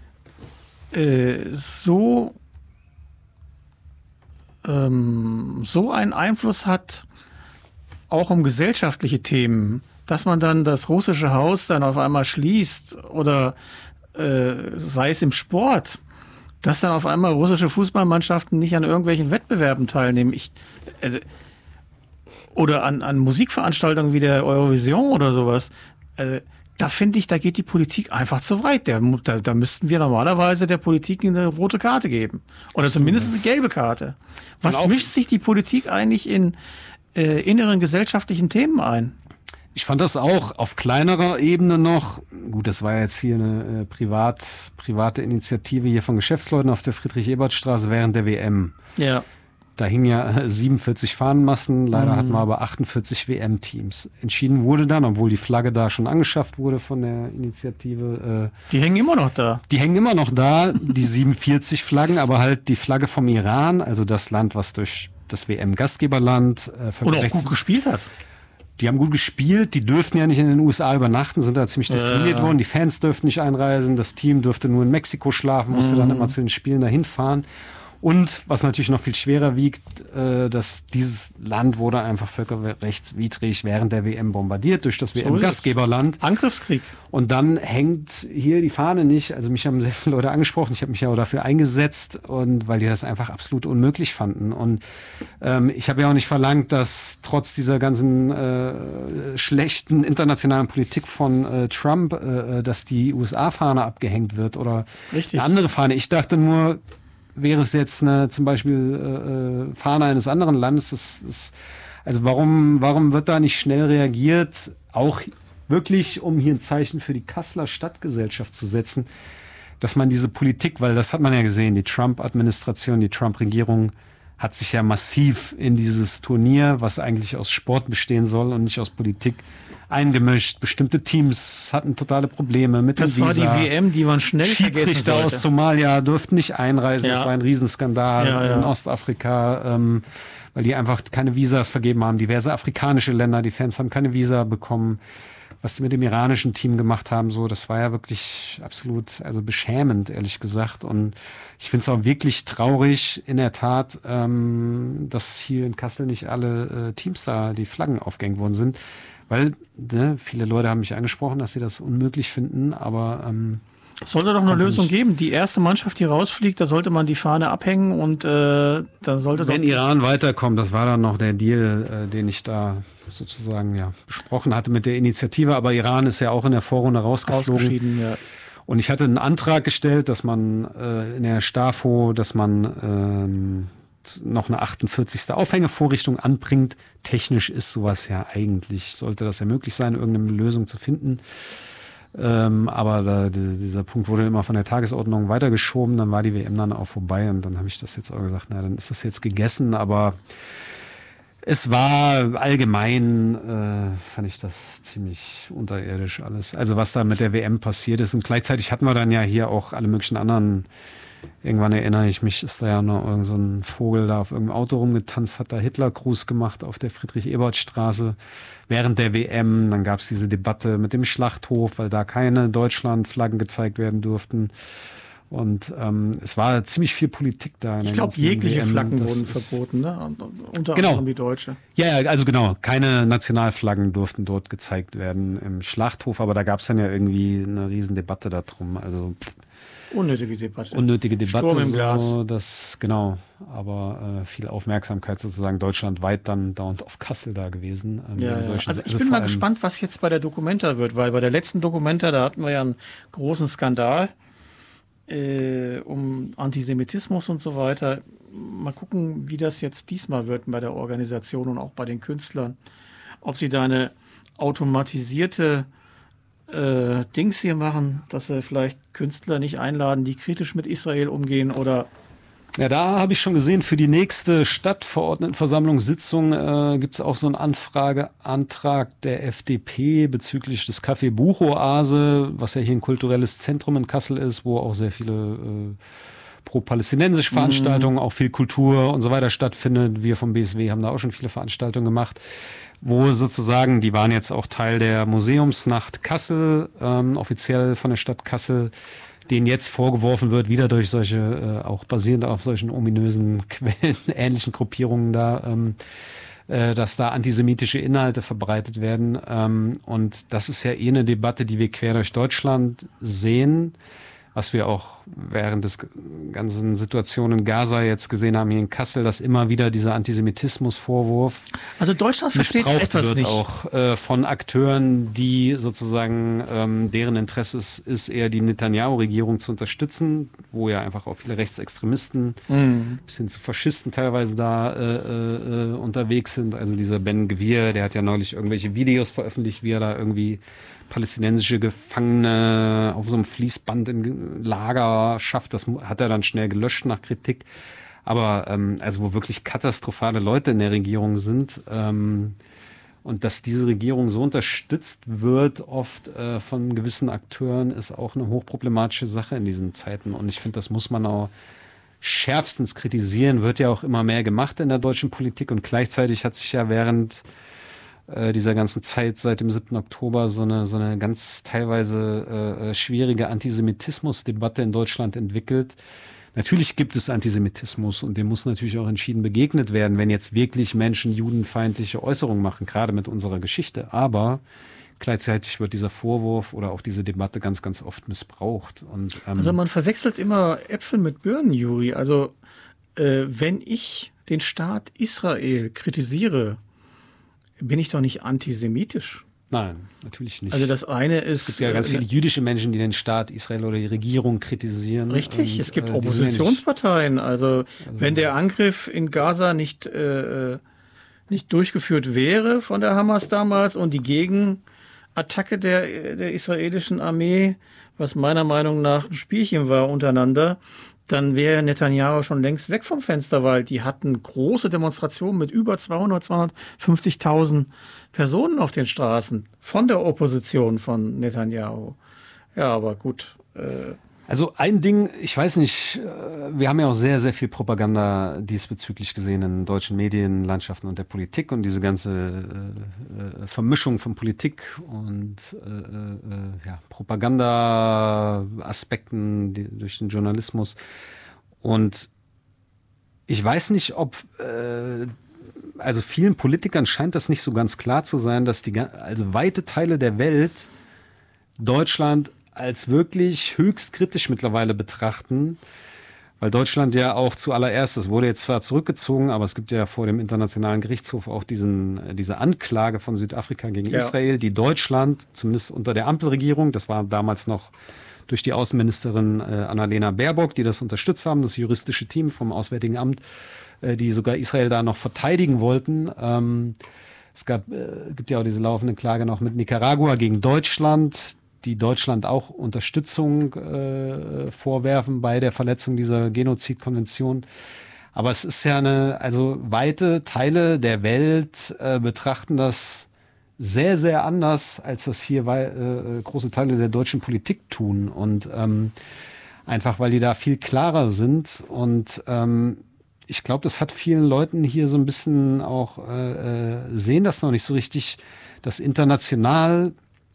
so einen Einfluss hat, auch um gesellschaftliche Themen, dass man dann das Russische Haus dann auf einmal schließt oder sei es im Sport, dass dann auf einmal russische Fußballmannschaften nicht an irgendwelchen Wettbewerben teilnehmen. Oder an Musikveranstaltungen wie der Eurovision oder sowas. Da finde ich, da geht die Politik einfach zu weit. Da müssten wir normalerweise der Politik eine rote Karte geben. Oder zumindest eine gelbe Karte. Was mischt sich die Politik eigentlich in inneren gesellschaftlichen Themen ein? Ich fand das auch auf kleinerer Ebene noch. Gut, das war jetzt hier eine private Initiative hier von Geschäftsleuten auf der Friedrich-Ebert-Straße während der WM. Ja. Da hingen ja 47 Fahnenmassen, leider hatten wir aber 48 WM-Teams. Entschieden wurde dann, obwohl die Flagge da schon angeschafft wurde von der Initiative. Die hängen immer noch da. Die hängen immer noch da, die 47 Flaggen, aber halt die Flagge vom Iran, also das Land, was durch das WM-Gastgeberland und auch gut gespielt hat. Die haben gut gespielt, die dürften ja nicht in den USA übernachten, sind da ziemlich diskriminiert worden. Die Fans dürften nicht einreisen, das Team dürfte nur in Mexiko schlafen, musste dann immer zu den Spielen dahin fahren. Und was natürlich noch viel schwerer wiegt, dass dieses Land wurde einfach völkerrechtswidrig während der WM bombardiert durch das WM-Gastgeberland. Angriffskrieg. Und dann hängt hier die Fahne nicht. Also mich haben sehr viele Leute angesprochen. Ich habe mich ja auch dafür eingesetzt, und weil die das einfach absolut unmöglich fanden. Und ich habe ja auch nicht verlangt, dass trotz dieser ganzen schlechten internationalen Politik von Trump, dass die USA-Fahne abgehängt wird oder eine andere Fahne. Ich dachte nur, wäre es jetzt zum Beispiel Fahne eines anderen Landes, also warum wird da nicht schnell reagiert, auch wirklich, um hier ein Zeichen für die Kasseler Stadtgesellschaft zu setzen, dass man diese Politik, weil das hat man ja gesehen, die Trump-Administration, die Trump-Regierung hat sich ja massiv in dieses Turnier, was eigentlich aus Sport bestehen soll und nicht aus Politik, eingemischt. Bestimmte Teams hatten totale Probleme mit dem Visa. Das war die WM, die man schnell vergessen sollte. Schiedsrichter aus Somalia durften nicht einreisen. Das war ein Riesenskandal in Ostafrika, weil die einfach keine Visas vergeben haben. Diverse afrikanische Länder, die Fans haben keine Visa bekommen. Was die mit dem iranischen Team gemacht haben, so, das war ja wirklich absolut, also beschämend, ehrlich gesagt. Und ich finde es auch wirklich traurig, in der Tat, dass hier in Kassel nicht alle Teams da die Flaggen aufgehängt worden sind. Weil viele Leute haben mich angesprochen, dass sie das unmöglich finden, aber es sollte doch eine Lösung geben. Die erste Mannschaft, die rausfliegt, da sollte man die Fahne abhängen und dann sollte wenn Iran weiterkommt, das war dann noch der Deal, den ich da sozusagen besprochen hatte mit der Initiative, aber Iran ist ja auch in der Vorrunde rausgeschieden. Ja. Und ich hatte einen Antrag gestellt, dass man in der STAFO, dass man noch eine 48. Aufhängevorrichtung anbringt. Technisch ist sowas ja eigentlich, sollte das ja möglich sein, irgendeine Lösung zu finden. Aber dieser Punkt wurde immer von der Tagesordnung weitergeschoben, dann war die WM dann auch vorbei und dann habe ich das jetzt auch gesagt, na, dann ist das jetzt gegessen, aber es war allgemein, fand ich das ziemlich unterirdisch alles. Also was da mit der WM passiert ist, und gleichzeitig hatten wir dann ja hier auch alle möglichen anderen. Irgendwann erinnere ich mich, ist da ja noch irgend so ein Vogel da auf irgendeinem Auto rumgetanzt, hat da Hitlergruß gemacht auf der Friedrich-Ebert-Straße während der WM. Dann gab es diese Debatte mit dem Schlachthof, weil da keine Deutschland-Flaggen gezeigt werden durften. Und es war ziemlich viel Politik da. Ich glaube, jegliche Flaggen wurden verboten, ne? Unter anderem die deutsche. Ja, also genau. Keine Nationalflaggen durften dort gezeigt werden im Schlachthof, aber da gab es dann ja irgendwie eine Riesendebatte darum. Also Unnötige Debatte. Sturm im Glas. Genau. Aber viel Aufmerksamkeit sozusagen deutschlandweit dann dauernd auf Kassel da gewesen. Also ich bin mal gespannt, was jetzt bei der Documenta wird, weil bei der letzten Documenta, da hatten wir ja einen großen Skandal um Antisemitismus und so weiter. Mal gucken, wie das jetzt diesmal wird bei der Organisation und auch bei den Künstlern. Ob sie da eine automatisierte Dings hier machen, dass sie vielleicht Künstler nicht einladen, die kritisch mit Israel umgehen oder... Ja, da habe ich schon gesehen, für die nächste Stadtverordnetenversammlungssitzung gibt es auch so einen Antrag der FDP bezüglich des Café Buchoase, was ja hier ein kulturelles Zentrum in Kassel ist, wo auch sehr viele pro-palästinensische Veranstaltungen, auch viel Kultur und so weiter stattfindet. Wir vom BSW haben da auch schon viele Veranstaltungen gemacht, wo sozusagen, die waren jetzt auch Teil der Museumsnacht Kassel, offiziell von der Stadt Kassel, denen jetzt vorgeworfen wird, wieder durch solche, auch basierend auf solchen ominösen Quellen, ähnlichen Gruppierungen da, dass da antisemitische Inhalte verbreitet werden. Und das ist ja eine Debatte, die wir quer durch Deutschland sehen, was wir auch während des ganzen Situation in Gaza jetzt gesehen haben, hier in Kassel, dass immer wieder dieser Antisemitismusvorwurf also Deutschland versteht etwas wird nicht. Auch von Akteuren, die sozusagen deren Interesse ist, eher die Netanyahu-Regierung zu unterstützen, wo ja einfach auch viele Rechtsextremisten bis hin zu Faschisten teilweise da unterwegs sind. Also dieser Ben Gvir, der hat ja neulich irgendwelche Videos veröffentlicht, wie er da irgendwie palästinensische Gefangene auf so einem Fließband im Lager schafft. Das hat er dann schnell gelöscht nach Kritik. Aber also wo wirklich katastrophale Leute in der Regierung sind und dass diese Regierung so unterstützt wird oft von gewissen Akteuren, ist auch eine hochproblematische Sache in diesen Zeiten. Und ich finde, das muss man auch schärfstens kritisieren. Wird ja auch immer mehr gemacht in der deutschen Politik. Und gleichzeitig hat sich ja während dieser ganzen Zeit seit dem 7. Oktober so eine ganz teilweise schwierige Antisemitismusdebatte in Deutschland entwickelt. Natürlich gibt es Antisemitismus und dem muss natürlich auch entschieden begegnet werden, wenn jetzt wirklich Menschen judenfeindliche Äußerungen machen, gerade mit unserer Geschichte. Aber gleichzeitig wird dieser Vorwurf oder auch diese Debatte ganz, ganz oft missbraucht. Und, also man verwechselt immer Äpfel mit Birnen, Juri. Also wenn ich den Staat Israel kritisiere, bin ich doch nicht antisemitisch. Nein, natürlich nicht. Also das eine ist... Es gibt ja ganz viele jüdische Menschen, die den Staat Israel oder die Regierung kritisieren. Richtig, und, es gibt Oppositionsparteien. Also wenn der Angriff in Gaza nicht durchgeführt wäre von der Hamas damals und die Gegenattacke der israelischen Armee, was meiner Meinung nach ein Spielchen war untereinander, dann wäre Netanyahu schon längst weg vom Fenster, weil die hatten große Demonstrationen mit über 250.000 Personen auf den Straßen von der Opposition von Netanyahu. Ja, aber gut. Also ein Ding, ich weiß nicht, wir haben ja auch sehr, sehr viel Propaganda diesbezüglich gesehen in deutschen Medienlandschaften und der Politik und diese ganze Vermischung von Politik und Propaganda-Aspekten durch den Journalismus. Und ich weiß nicht, ob also vielen Politikern scheint das nicht so ganz klar zu sein, dass also weite Teile der Welt Deutschland als wirklich höchst kritisch mittlerweile betrachten, weil Deutschland ja auch zuallererst, es wurde jetzt zwar zurückgezogen, aber es gibt ja vor dem Internationalen Gerichtshof auch diese Anklage von Südafrika gegen Israel, die Deutschland, zumindest unter der Ampelregierung, das war damals noch durch die Außenministerin Annalena Baerbock, die das unterstützt haben, das juristische Team vom Auswärtigen Amt, die sogar Israel da noch verteidigen wollten. Es gibt ja auch diese laufende Klage noch mit Nicaragua gegen Deutschland, die Deutschland auch Unterstützung vorwerfen bei der Verletzung dieser Genozidkonvention. Aber es ist ja also weite Teile der Welt betrachten das sehr, sehr anders, als das hier große Teile der deutschen Politik tun. Und einfach, weil die da viel klarer sind. Und ich glaube, das hat vielen Leuten hier so ein bisschen auch, sehen das noch nicht so richtig, dass international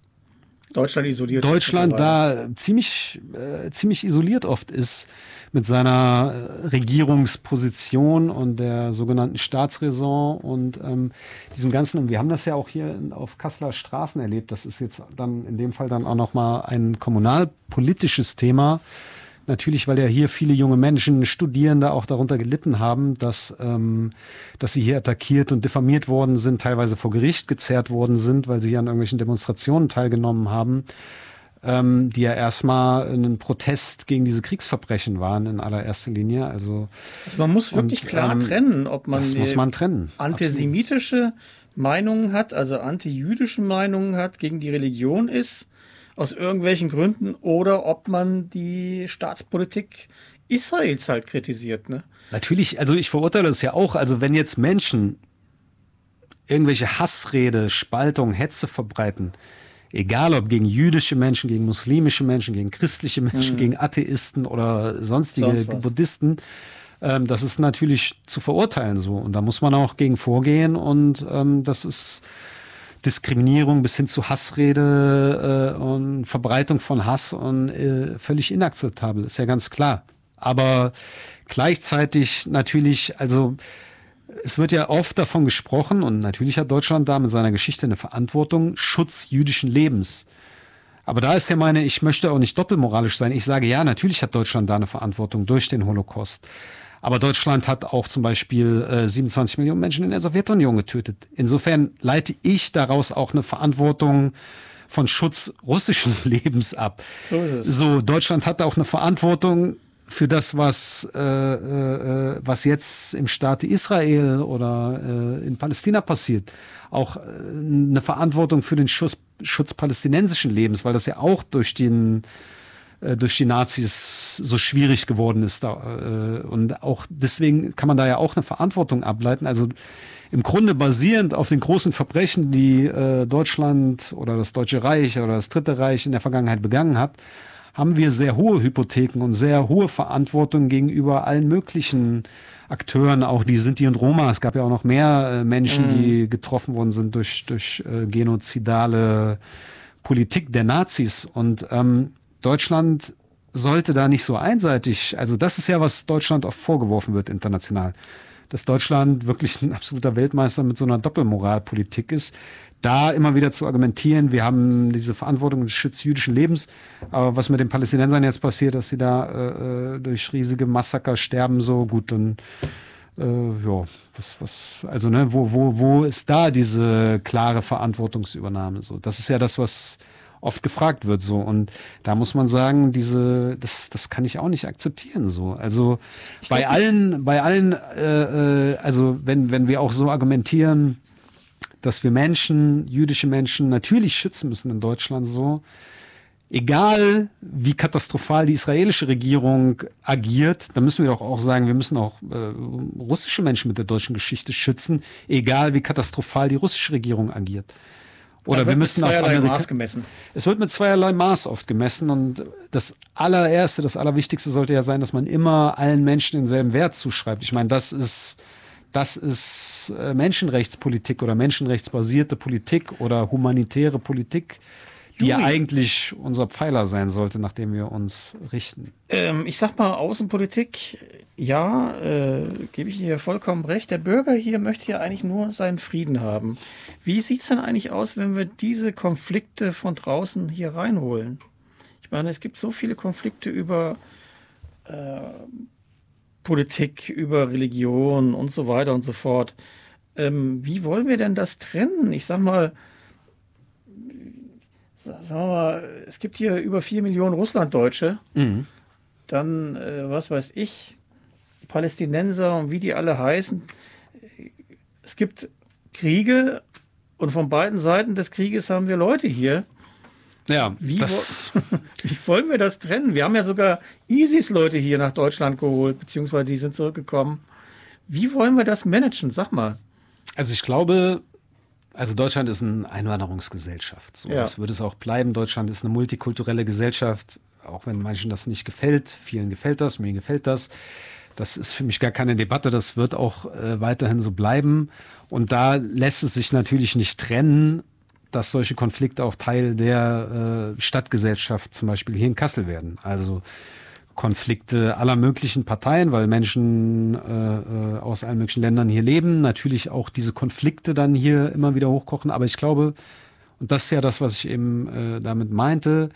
Deutschland da ziemlich isoliert oft ist mit seiner Regierungsposition und der sogenannten Staatsräson und diesem Ganzen. Und wir haben das ja auch hier auf Kasseler Straßen erlebt. Das ist jetzt dann in dem Fall dann auch nochmal ein kommunalpolitisches Thema. Natürlich, weil ja hier viele junge Menschen, Studierende auch darunter gelitten haben, dass sie hier attackiert und diffamiert worden sind, teilweise vor Gericht gezerrt worden sind, weil sie an irgendwelchen Demonstrationen teilgenommen haben, die ja erstmal ein Protest gegen diese Kriegsverbrechen waren in allererster Linie. Also man muss wirklich klar trennen, ob man, das muss man trennen. Antisemitische Meinungen hat, also antijüdische Meinungen hat, gegen die Religion ist, aus irgendwelchen Gründen, oder ob man die Staatspolitik Israels halt kritisiert, ne? Natürlich, also ich verurteile das ja auch. Also wenn jetzt Menschen irgendwelche Hassrede, Spaltung, Hetze verbreiten, egal ob gegen jüdische Menschen, gegen muslimische Menschen, gegen christliche Menschen, gegen Atheisten oder sonstige Buddhisten, das ist natürlich zu verurteilen so. Und da muss man auch gegen vorgehen und das ist Diskriminierung bis hin zu Hassrede und Verbreitung von Hass und völlig inakzeptabel, ist ja ganz klar. Aber gleichzeitig natürlich, also es wird ja oft davon gesprochen und natürlich hat Deutschland da mit seiner Geschichte eine Verantwortung, Schutz jüdischen Lebens. Aber da ist ja ich möchte auch nicht doppelmoralisch sein. Ich sage, ja, natürlich hat Deutschland da eine Verantwortung durch den Holocaust. Aber Deutschland hat auch zum Beispiel 27 Millionen Menschen in der Sowjetunion getötet. Insofern leite ich daraus auch eine Verantwortung von Schutz russischen Lebens ab. So ist es. So, Deutschland hat auch eine Verantwortung für das, was jetzt im Staate Israel oder in Palästina passiert. Auch eine Verantwortung für den Schutz palästinensischen Lebens, weil das ja auch durch die Nazis so schwierig geworden ist. Und auch deswegen kann man da ja auch eine Verantwortung ableiten. Also im Grunde basierend auf den großen Verbrechen, die Deutschland oder das Deutsche Reich oder das Dritte Reich in der Vergangenheit begangen hat, haben wir sehr hohe Hypotheken und sehr hohe Verantwortung gegenüber allen möglichen Akteuren, auch die Sinti und Roma. Es gab ja auch noch mehr Menschen, die getroffen worden sind durch genozidale Politik der Nazis. Und Deutschland sollte da nicht so einseitig, also das ist ja, was Deutschland oft vorgeworfen wird international, dass Deutschland wirklich ein absoluter Weltmeister mit so einer Doppelmoralpolitik ist. Da immer wieder zu argumentieren, wir haben diese Verantwortung des Schutz jüdischen Lebens, aber was mit den Palästinensern jetzt passiert, dass sie da durch riesige Massaker sterben, so gut, dann also ne, wo ist da diese klare Verantwortungsübernahme? So, das ist ja das, was oft gefragt wird, so, und da muss man sagen, das kann ich auch nicht akzeptieren, so. Also bei allen, also wenn wir auch so argumentieren, dass wir jüdische Menschen natürlich schützen müssen in Deutschland, so, egal wie katastrophal die israelische Regierung agiert, dann müssen wir doch auch sagen, wir müssen auch russische Menschen mit der deutschen Geschichte schützen, egal wie katastrophal die russische Regierung agiert. Oder wir müssen auch Maß gemessen. Es wird mit zweierlei Maß oft gemessen, und das Allerwichtigste sollte ja sein, dass man immer allen Menschen denselben Wert zuschreibt. Ich meine, das ist Menschenrechtspolitik oder menschenrechtsbasierte Politik oder humanitäre Politik, die ja eigentlich unser Pfeiler sein sollte, nach dem wir uns richten. Ich sag mal, Außenpolitik, ja, gebe ich dir vollkommen recht. Der Bürger hier möchte ja eigentlich nur seinen Frieden haben. Wie sieht's denn eigentlich aus, wenn wir diese Konflikte von draußen hier reinholen? Ich meine, es gibt so viele Konflikte über Politik, über Religion und so weiter und so fort. Wie wollen wir denn das trennen? Ich sag mal, es gibt hier über 4 Millionen Russlanddeutsche. Mhm. Dann, was weiß ich, Palästinenser und wie die alle heißen. Es gibt Kriege und von beiden Seiten des Krieges haben wir Leute hier. Ja, wie wollen wir das trennen? Wir haben ja sogar ISIS-Leute hier nach Deutschland geholt, beziehungsweise die sind zurückgekommen. Wie wollen wir das managen? Sag mal. Also ich glaube, Deutschland ist eine Einwanderungsgesellschaft. So, ja. Das wird es auch bleiben. Deutschland ist eine multikulturelle Gesellschaft, auch wenn manchen das nicht gefällt. Vielen gefällt das, mir gefällt das. Das ist für mich gar keine Debatte. Das wird auch weiterhin so bleiben. Und da lässt es sich natürlich nicht trennen, dass solche Konflikte auch Teil der Stadtgesellschaft zum Beispiel hier in Kassel werden. Also Konflikte aller möglichen Parteien, weil Menschen aus allen möglichen Ländern hier leben. Natürlich auch diese Konflikte dann hier immer wieder hochkochen. Aber ich glaube, und das ist ja das, was ich eben damit meinte,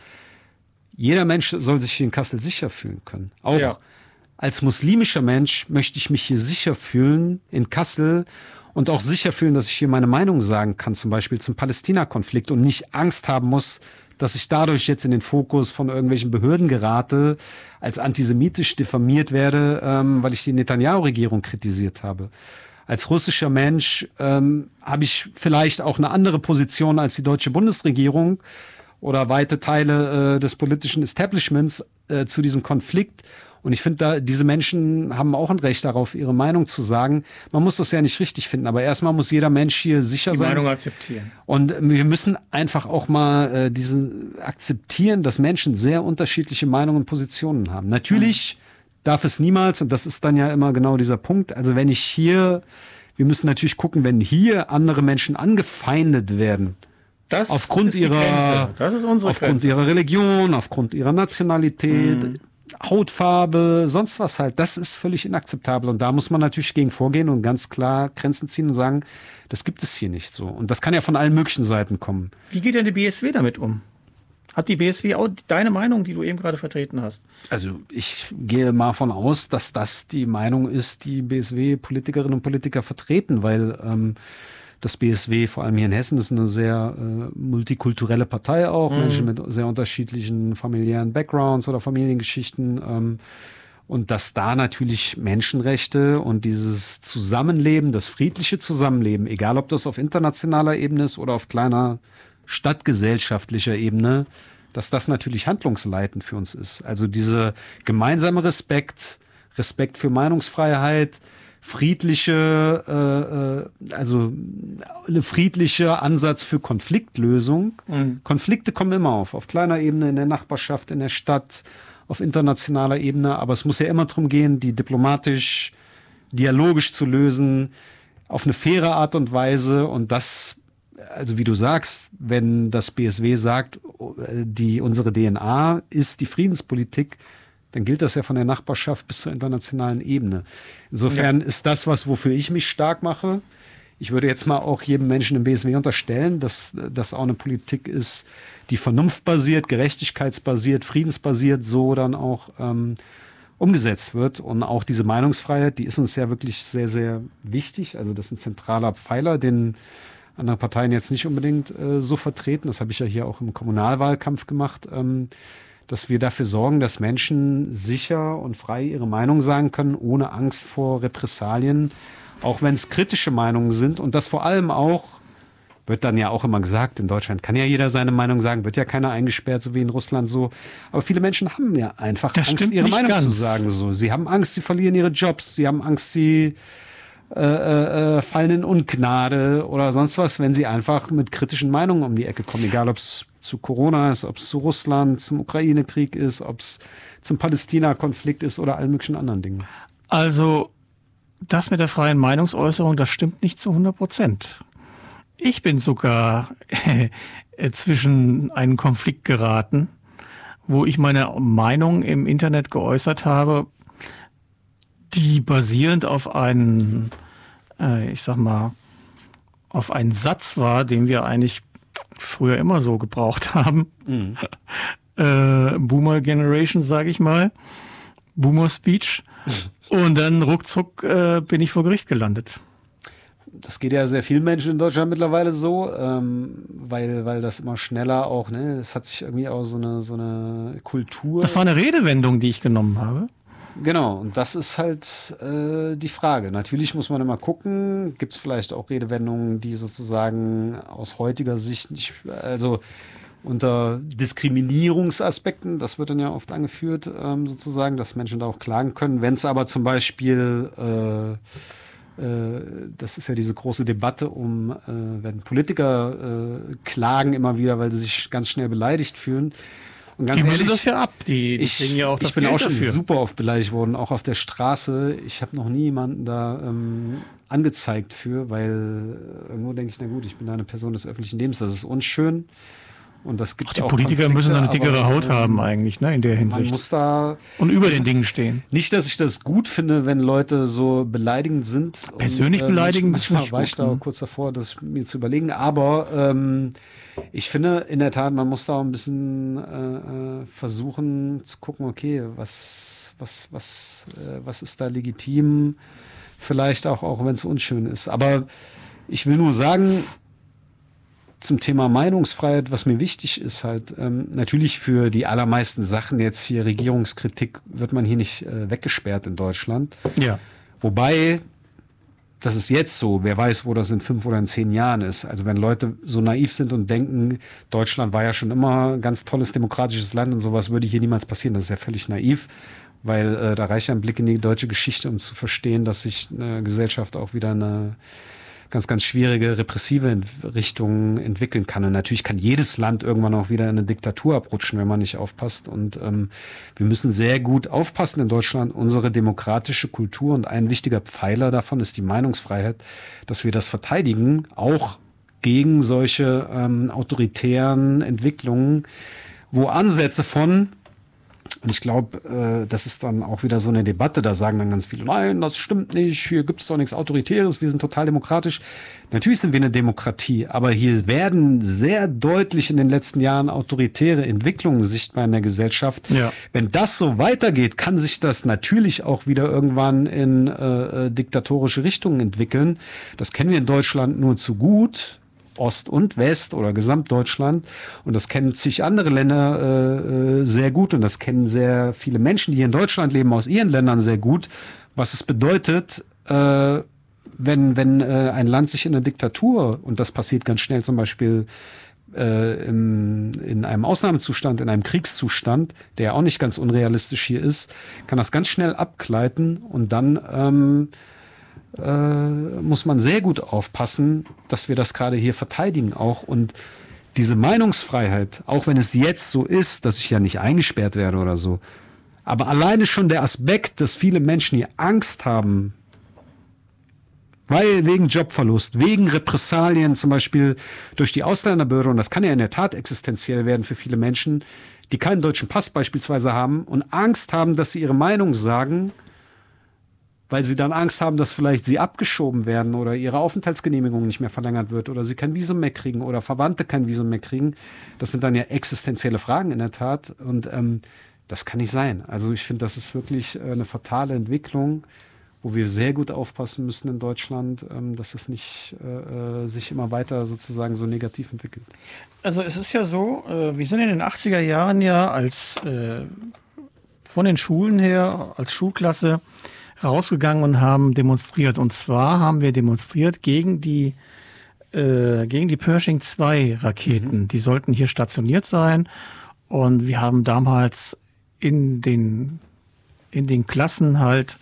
jeder Mensch soll sich hier in Kassel sicher fühlen können. Auch als muslimischer Mensch möchte ich mich hier sicher fühlen in Kassel und auch sicher fühlen, dass ich hier meine Meinung sagen kann, zum Beispiel zum Palästina-Konflikt, und nicht Angst haben muss, dass ich dadurch jetzt in den Fokus von irgendwelchen Behörden gerate, als antisemitisch diffamiert werde, weil ich die Netanyahu-Regierung kritisiert habe. Als russischer Mensch habe ich vielleicht auch eine andere Position als die deutsche Bundesregierung oder weite Teile des politischen Establishments zu diesem Konflikt. Und ich finde, diese Menschen haben auch ein Recht darauf, ihre Meinung zu sagen. Man muss das ja nicht richtig finden, aber erstmal muss jeder Mensch hier sicher sein. Die Meinung akzeptieren. Und wir müssen einfach auch mal akzeptieren, dass Menschen sehr unterschiedliche Meinungen und Positionen haben. Natürlich darf es niemals, und das ist dann ja immer genau dieser Punkt, also wir müssen natürlich gucken, wenn hier andere Menschen angefeindet werden, aufgrund ihrer Religion, aufgrund ihrer Nationalität, Hautfarbe, sonst was halt, das ist völlig inakzeptabel, und da muss man natürlich gegen vorgehen und ganz klar Grenzen ziehen und sagen, das gibt es hier nicht so, und das kann ja von allen möglichen Seiten kommen. Wie geht denn die BSW damit um? Hat die BSW auch deine Meinung, die du eben gerade vertreten hast? Also ich gehe mal von aus, dass das die Meinung ist, die BSW-Politikerinnen und Politiker vertreten, weil das BSW, vor allem hier in Hessen, ist eine sehr multikulturelle Partei auch, Menschen mit sehr unterschiedlichen familiären Backgrounds oder Familiengeschichten. Und dass da natürlich Menschenrechte und dieses Zusammenleben, das friedliche Zusammenleben, egal ob das auf internationaler Ebene ist oder auf kleiner stadtgesellschaftlicher Ebene, dass das natürlich handlungsleitend für uns ist. Also diese gemeinsame Respekt für Meinungsfreiheit, friedliche Ansatz für Konfliktlösung. Konflikte kommen immer auf kleiner Ebene, in der Nachbarschaft, in der Stadt, auf internationaler Ebene, aber es muss ja immer darum gehen, die diplomatisch, dialogisch zu lösen, auf eine faire Art und Weise. Und das, also wie du sagst, wenn das BSW sagt, unsere DNA ist die Friedenspolitik, dann gilt das ja von der Nachbarschaft bis zur internationalen Ebene. Insofern ist das wofür ich mich stark mache. Ich würde jetzt mal auch jedem Menschen im BSW unterstellen, dass das auch eine Politik ist, die vernunftbasiert, gerechtigkeitsbasiert, friedensbasiert so dann auch umgesetzt wird. Und auch diese Meinungsfreiheit, die ist uns ja wirklich sehr, sehr wichtig. Also das ist ein zentraler Pfeiler, den andere Parteien jetzt nicht unbedingt so vertreten. Das habe ich ja hier auch im Kommunalwahlkampf gemacht, dass wir dafür sorgen, dass Menschen sicher und frei ihre Meinung sagen können, ohne Angst vor Repressalien, auch wenn es kritische Meinungen sind. Und das vor allem auch, wird dann ja auch immer gesagt, in Deutschland kann ja jeder seine Meinung sagen, wird ja keiner eingesperrt, so wie in Russland so. Aber viele Menschen haben ja einfach Angst, ihre Meinung zu sagen. So. Sie haben Angst, sie verlieren ihre Jobs, sie haben Angst, sie fallen in Ungnade oder sonst was, wenn sie einfach mit kritischen Meinungen um die Ecke kommen. Egal, ob es zu Corona ist, ob es zu Russland, zum Ukraine-Krieg ist, ob es zum Palästina-Konflikt ist oder allen möglichen anderen Dingen. Also das mit der freien Meinungsäußerung, das stimmt nicht zu 100%. Ich bin sogar zwischen einen Konflikt geraten, wo ich meine Meinung im Internet geäußert habe, die basierend auf einen, auf einen Satz war, den wir eigentlich früher immer so gebraucht haben. Boomer Generation, sage ich mal. Boomer Speech. Und dann ruckzuck bin ich vor Gericht gelandet. Das geht ja sehr vielen Menschen in Deutschland mittlerweile so, weil das immer schneller auch, ne, es hat sich irgendwie auch so eine Kultur. Das war eine Redewendung, die ich genommen habe. Genau, und das ist halt die Frage. Natürlich muss man immer gucken, gibt es vielleicht auch Redewendungen, die sozusagen aus heutiger Sicht nicht, also unter Diskriminierungsaspekten, das wird dann ja oft angeführt, sozusagen, dass Menschen da auch klagen können. Wenn es aber zum Beispiel, das ist ja diese große Debatte wenn Politiker klagen immer wieder, weil sie sich ganz schnell beleidigt fühlen. Und ganz die ehrlich, müssen das ja ab. Ich ja auch ich bin Geld auch schon dafür. Super oft beleidigt worden, auch auf der Straße. Ich habe noch nie jemanden da angezeigt für, weil irgendwo denke ich, na gut, ich bin da eine Person des öffentlichen Lebens, das ist unschön. Und das gibt die auch Politiker müssen eine dickere Haut haben eigentlich, ne, in der Hinsicht. Man muss da und über den Dingen stehen. Nicht, dass ich das gut finde, wenn Leute so beleidigend sind. Persönlich beleidigend ist nicht gut. Ich war da kurz davor, das mir zu überlegen. Aber ich finde in der Tat, man muss da auch ein bisschen versuchen zu gucken, okay, was ist da legitim? Vielleicht auch wenn es unschön ist. Aber ich will nur sagen, zum Thema Meinungsfreiheit, was mir wichtig ist, halt natürlich für die allermeisten Sachen jetzt hier Regierungskritik wird man hier nicht weggesperrt in Deutschland. Ja. Wobei, das ist jetzt so, wer weiß, wo das in 5 oder in 10 Jahren ist. Also wenn Leute so naiv sind und denken, Deutschland war ja schon immer ein ganz tolles demokratisches Land und sowas würde hier niemals passieren, das ist ja völlig naiv, weil da reicht ja ein Blick in die deutsche Geschichte, um zu verstehen, dass sich eine Gesellschaft auch wieder eine ganz, ganz schwierige repressive Richtung entwickeln kann. Und natürlich kann jedes Land irgendwann auch wieder in eine Diktatur abrutschen, wenn man nicht aufpasst. Und wir müssen sehr gut aufpassen in Deutschland. Unsere demokratische Kultur und ein wichtiger Pfeiler davon ist die Meinungsfreiheit, dass wir das verteidigen, auch gegen solche autoritären Entwicklungen, wo Ansätze von Und ich glaube, das ist dann auch wieder so eine Debatte, da sagen dann ganz viele, nein, das stimmt nicht, hier gibt es doch nichts Autoritäres, wir sind total demokratisch. Natürlich sind wir eine Demokratie, aber hier werden sehr deutlich in den letzten Jahren autoritäre Entwicklungen sichtbar in der Gesellschaft. Ja. Wenn das so weitergeht, kann sich das natürlich auch wieder irgendwann in diktatorische Richtungen entwickeln. Das kennen wir in Deutschland nur zu gut. Ost und West oder Gesamtdeutschland. Und das kennen zig andere Länder sehr gut. Und das kennen sehr viele Menschen, die hier in Deutschland leben, aus ihren Ländern sehr gut. Was es bedeutet, wenn ein Land sich in einer Diktatur, und das passiert ganz schnell zum Beispiel in einem Ausnahmezustand, in einem Kriegszustand, der auch nicht ganz unrealistisch hier ist, kann das ganz schnell abgleiten und dann muss man sehr gut aufpassen, dass wir das gerade hier verteidigen auch. Und diese Meinungsfreiheit, auch wenn es jetzt so ist, dass ich ja nicht eingesperrt werde oder so, aber alleine schon der Aspekt, dass viele Menschen hier Angst haben, weil wegen Jobverlust, wegen Repressalien zum Beispiel durch die Ausländerbehörde, und das kann ja in der Tat existenziell werden für viele Menschen, die keinen deutschen Pass beispielsweise haben und Angst haben, dass sie ihre Meinung sagen, weil sie dann Angst haben, dass vielleicht sie abgeschoben werden oder ihre Aufenthaltsgenehmigung nicht mehr verlängert wird oder sie kein Visum mehr kriegen oder Verwandte kein Visum mehr kriegen. Das sind dann ja existenzielle Fragen in der Tat und das kann nicht sein. Also ich finde, das ist wirklich eine fatale Entwicklung, wo wir sehr gut aufpassen müssen in Deutschland, dass es nicht sich immer weiter sozusagen so negativ entwickelt. Also es ist ja so, wir sind in den 80er Jahren ja als von den Schulen her, als Schulklasse rausgegangen und haben demonstriert. Und zwar haben wir demonstriert gegen die Pershing 2 Raketen. Die sollten hier stationiert sein. Und wir haben damals in den Klassen halt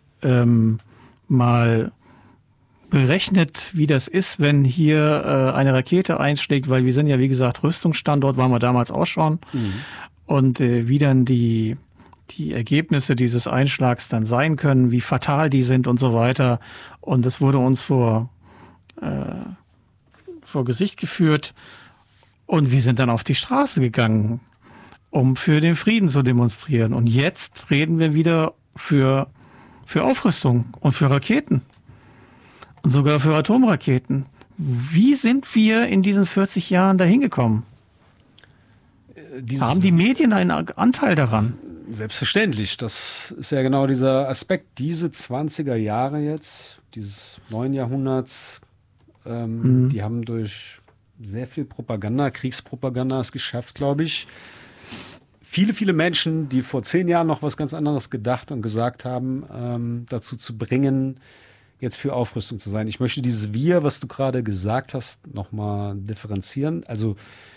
mal berechnet, wie das ist, wenn hier eine Rakete einschlägt, weil wir sind ja, wie gesagt, Rüstungsstandort, waren wir damals auch schon. Und wie dann die Ergebnisse dieses Einschlags dann sein können, wie fatal die sind und so weiter. Und das wurde uns vor Gesicht geführt. Und wir sind dann auf die Straße gegangen, um für den Frieden zu demonstrieren. Und jetzt reden wir wieder für Aufrüstung und für Raketen. Und sogar für Atomraketen. Wie sind wir in diesen 40 Jahren dahin gekommen? Haben die Medien einen Anteil daran? Selbstverständlich. Das ist ja genau dieser Aspekt. Diese 20er Jahre jetzt, dieses neuen Jahrhunderts, die haben durch sehr viel Propaganda, Kriegspropaganda es geschafft, glaube ich, viele Menschen, die vor 10 Jahren noch was ganz anderes gedacht und gesagt haben, dazu zu bringen, jetzt für Aufrüstung zu sein. Ich möchte dieses Wir, was du gerade gesagt hast, nochmal differenzieren. Also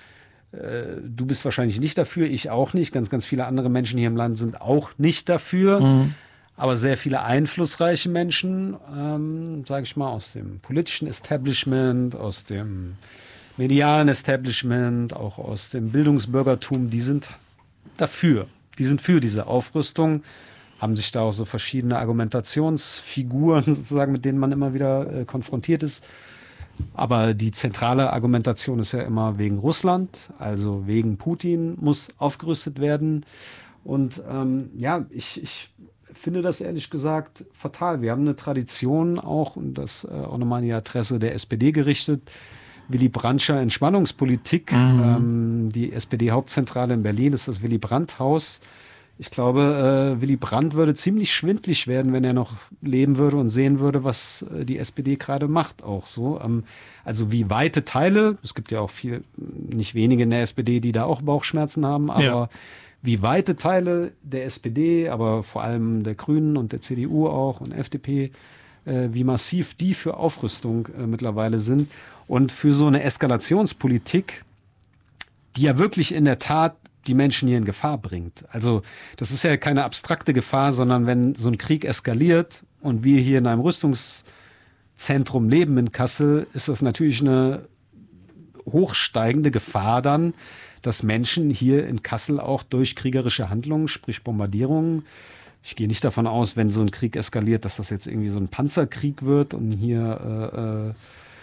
du bist wahrscheinlich nicht dafür, ich auch nicht. Ganz viele andere Menschen hier im Land sind auch nicht dafür. Aber sehr viele einflussreiche Menschen, sage ich mal, aus dem politischen Establishment, aus dem medialen Establishment, auch aus dem Bildungsbürgertum, die sind dafür. Die sind für diese Aufrüstung, haben sich da auch so verschiedene Argumentationsfiguren sozusagen, mit denen man immer wieder konfrontiert ist. Aber die zentrale Argumentation ist ja immer wegen Russland, also wegen Putin muss aufgerüstet werden. Und ich finde das ehrlich gesagt fatal. Wir haben eine Tradition auch, und das auch nochmal an die Adresse der SPD gerichtet, Willy Brandtscher Entspannungspolitik. Die SPD-Hauptzentrale in Berlin ist das Willy Brandt-Haus. Ich glaube, Willy Brandt würde ziemlich schwindlig werden, wenn er noch leben würde und sehen würde, was die SPD gerade macht, auch so. Also wie weite Teile, es gibt ja auch nicht wenige in der SPD, die da auch Bauchschmerzen haben, aber wie weite Teile der SPD, aber vor allem der Grünen und der CDU auch und FDP, wie massiv die für Aufrüstung mittlerweile sind und für so eine Eskalationspolitik, die ja wirklich in der Tat die Menschen hier in Gefahr bringt. Also das ist ja keine abstrakte Gefahr, sondern wenn so ein Krieg eskaliert und wir hier in einem Rüstungszentrum leben in Kassel, ist das natürlich eine hochsteigende Gefahr dann, dass Menschen hier in Kassel auch durch kriegerische Handlungen, sprich Bombardierungen, ich gehe nicht davon aus, wenn so ein Krieg eskaliert, dass das jetzt irgendwie so ein Panzerkrieg wird und hier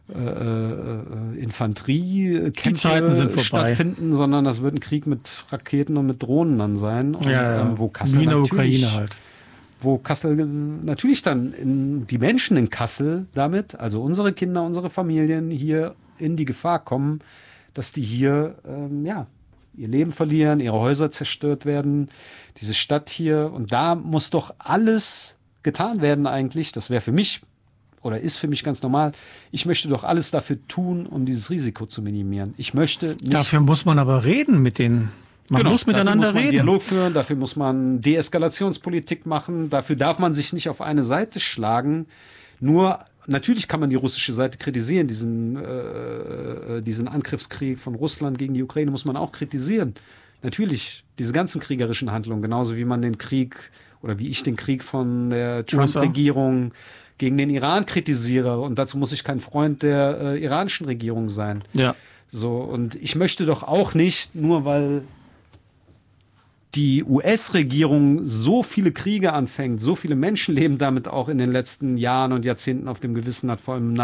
Infanteriekämpfe stattfinden, sondern das wird ein Krieg mit Raketen und mit Drohnen dann sein. Und, wo Kassel Ukraine halt. Wo Kassel natürlich dann die Menschen in Kassel damit, also unsere Kinder, unsere Familien hier in die Gefahr kommen, dass die hier ihr Leben verlieren, ihre Häuser zerstört werden, diese Stadt hier. Und da muss doch alles getan werden eigentlich. Das wäre für mich oder ist für mich ganz normal. Ich möchte doch alles dafür tun, um dieses Risiko zu minimieren. Ich möchte nicht. Dafür muss man aber reden mit den. Man muss miteinander reden. Dialog führen, dafür muss man Deeskalationspolitik machen, dafür darf man sich nicht auf eine Seite schlagen. Nur, natürlich kann man die russische Seite kritisieren, diesen Angriffskrieg von Russland gegen die Ukraine muss man auch kritisieren. Natürlich, diese ganzen kriegerischen Handlungen, genauso wie man den Krieg oder wie ich den Krieg von der Trump-Regierung gegen den Iran kritisiere. Und dazu muss ich kein Freund der iranischen Regierung sein. Ja. So, und ich möchte doch auch nicht, nur weil die US-Regierung so viele Kriege anfängt, so viele Menschenleben damit auch in den letzten Jahren und Jahrzehnten auf dem Gewissen hat, vor allem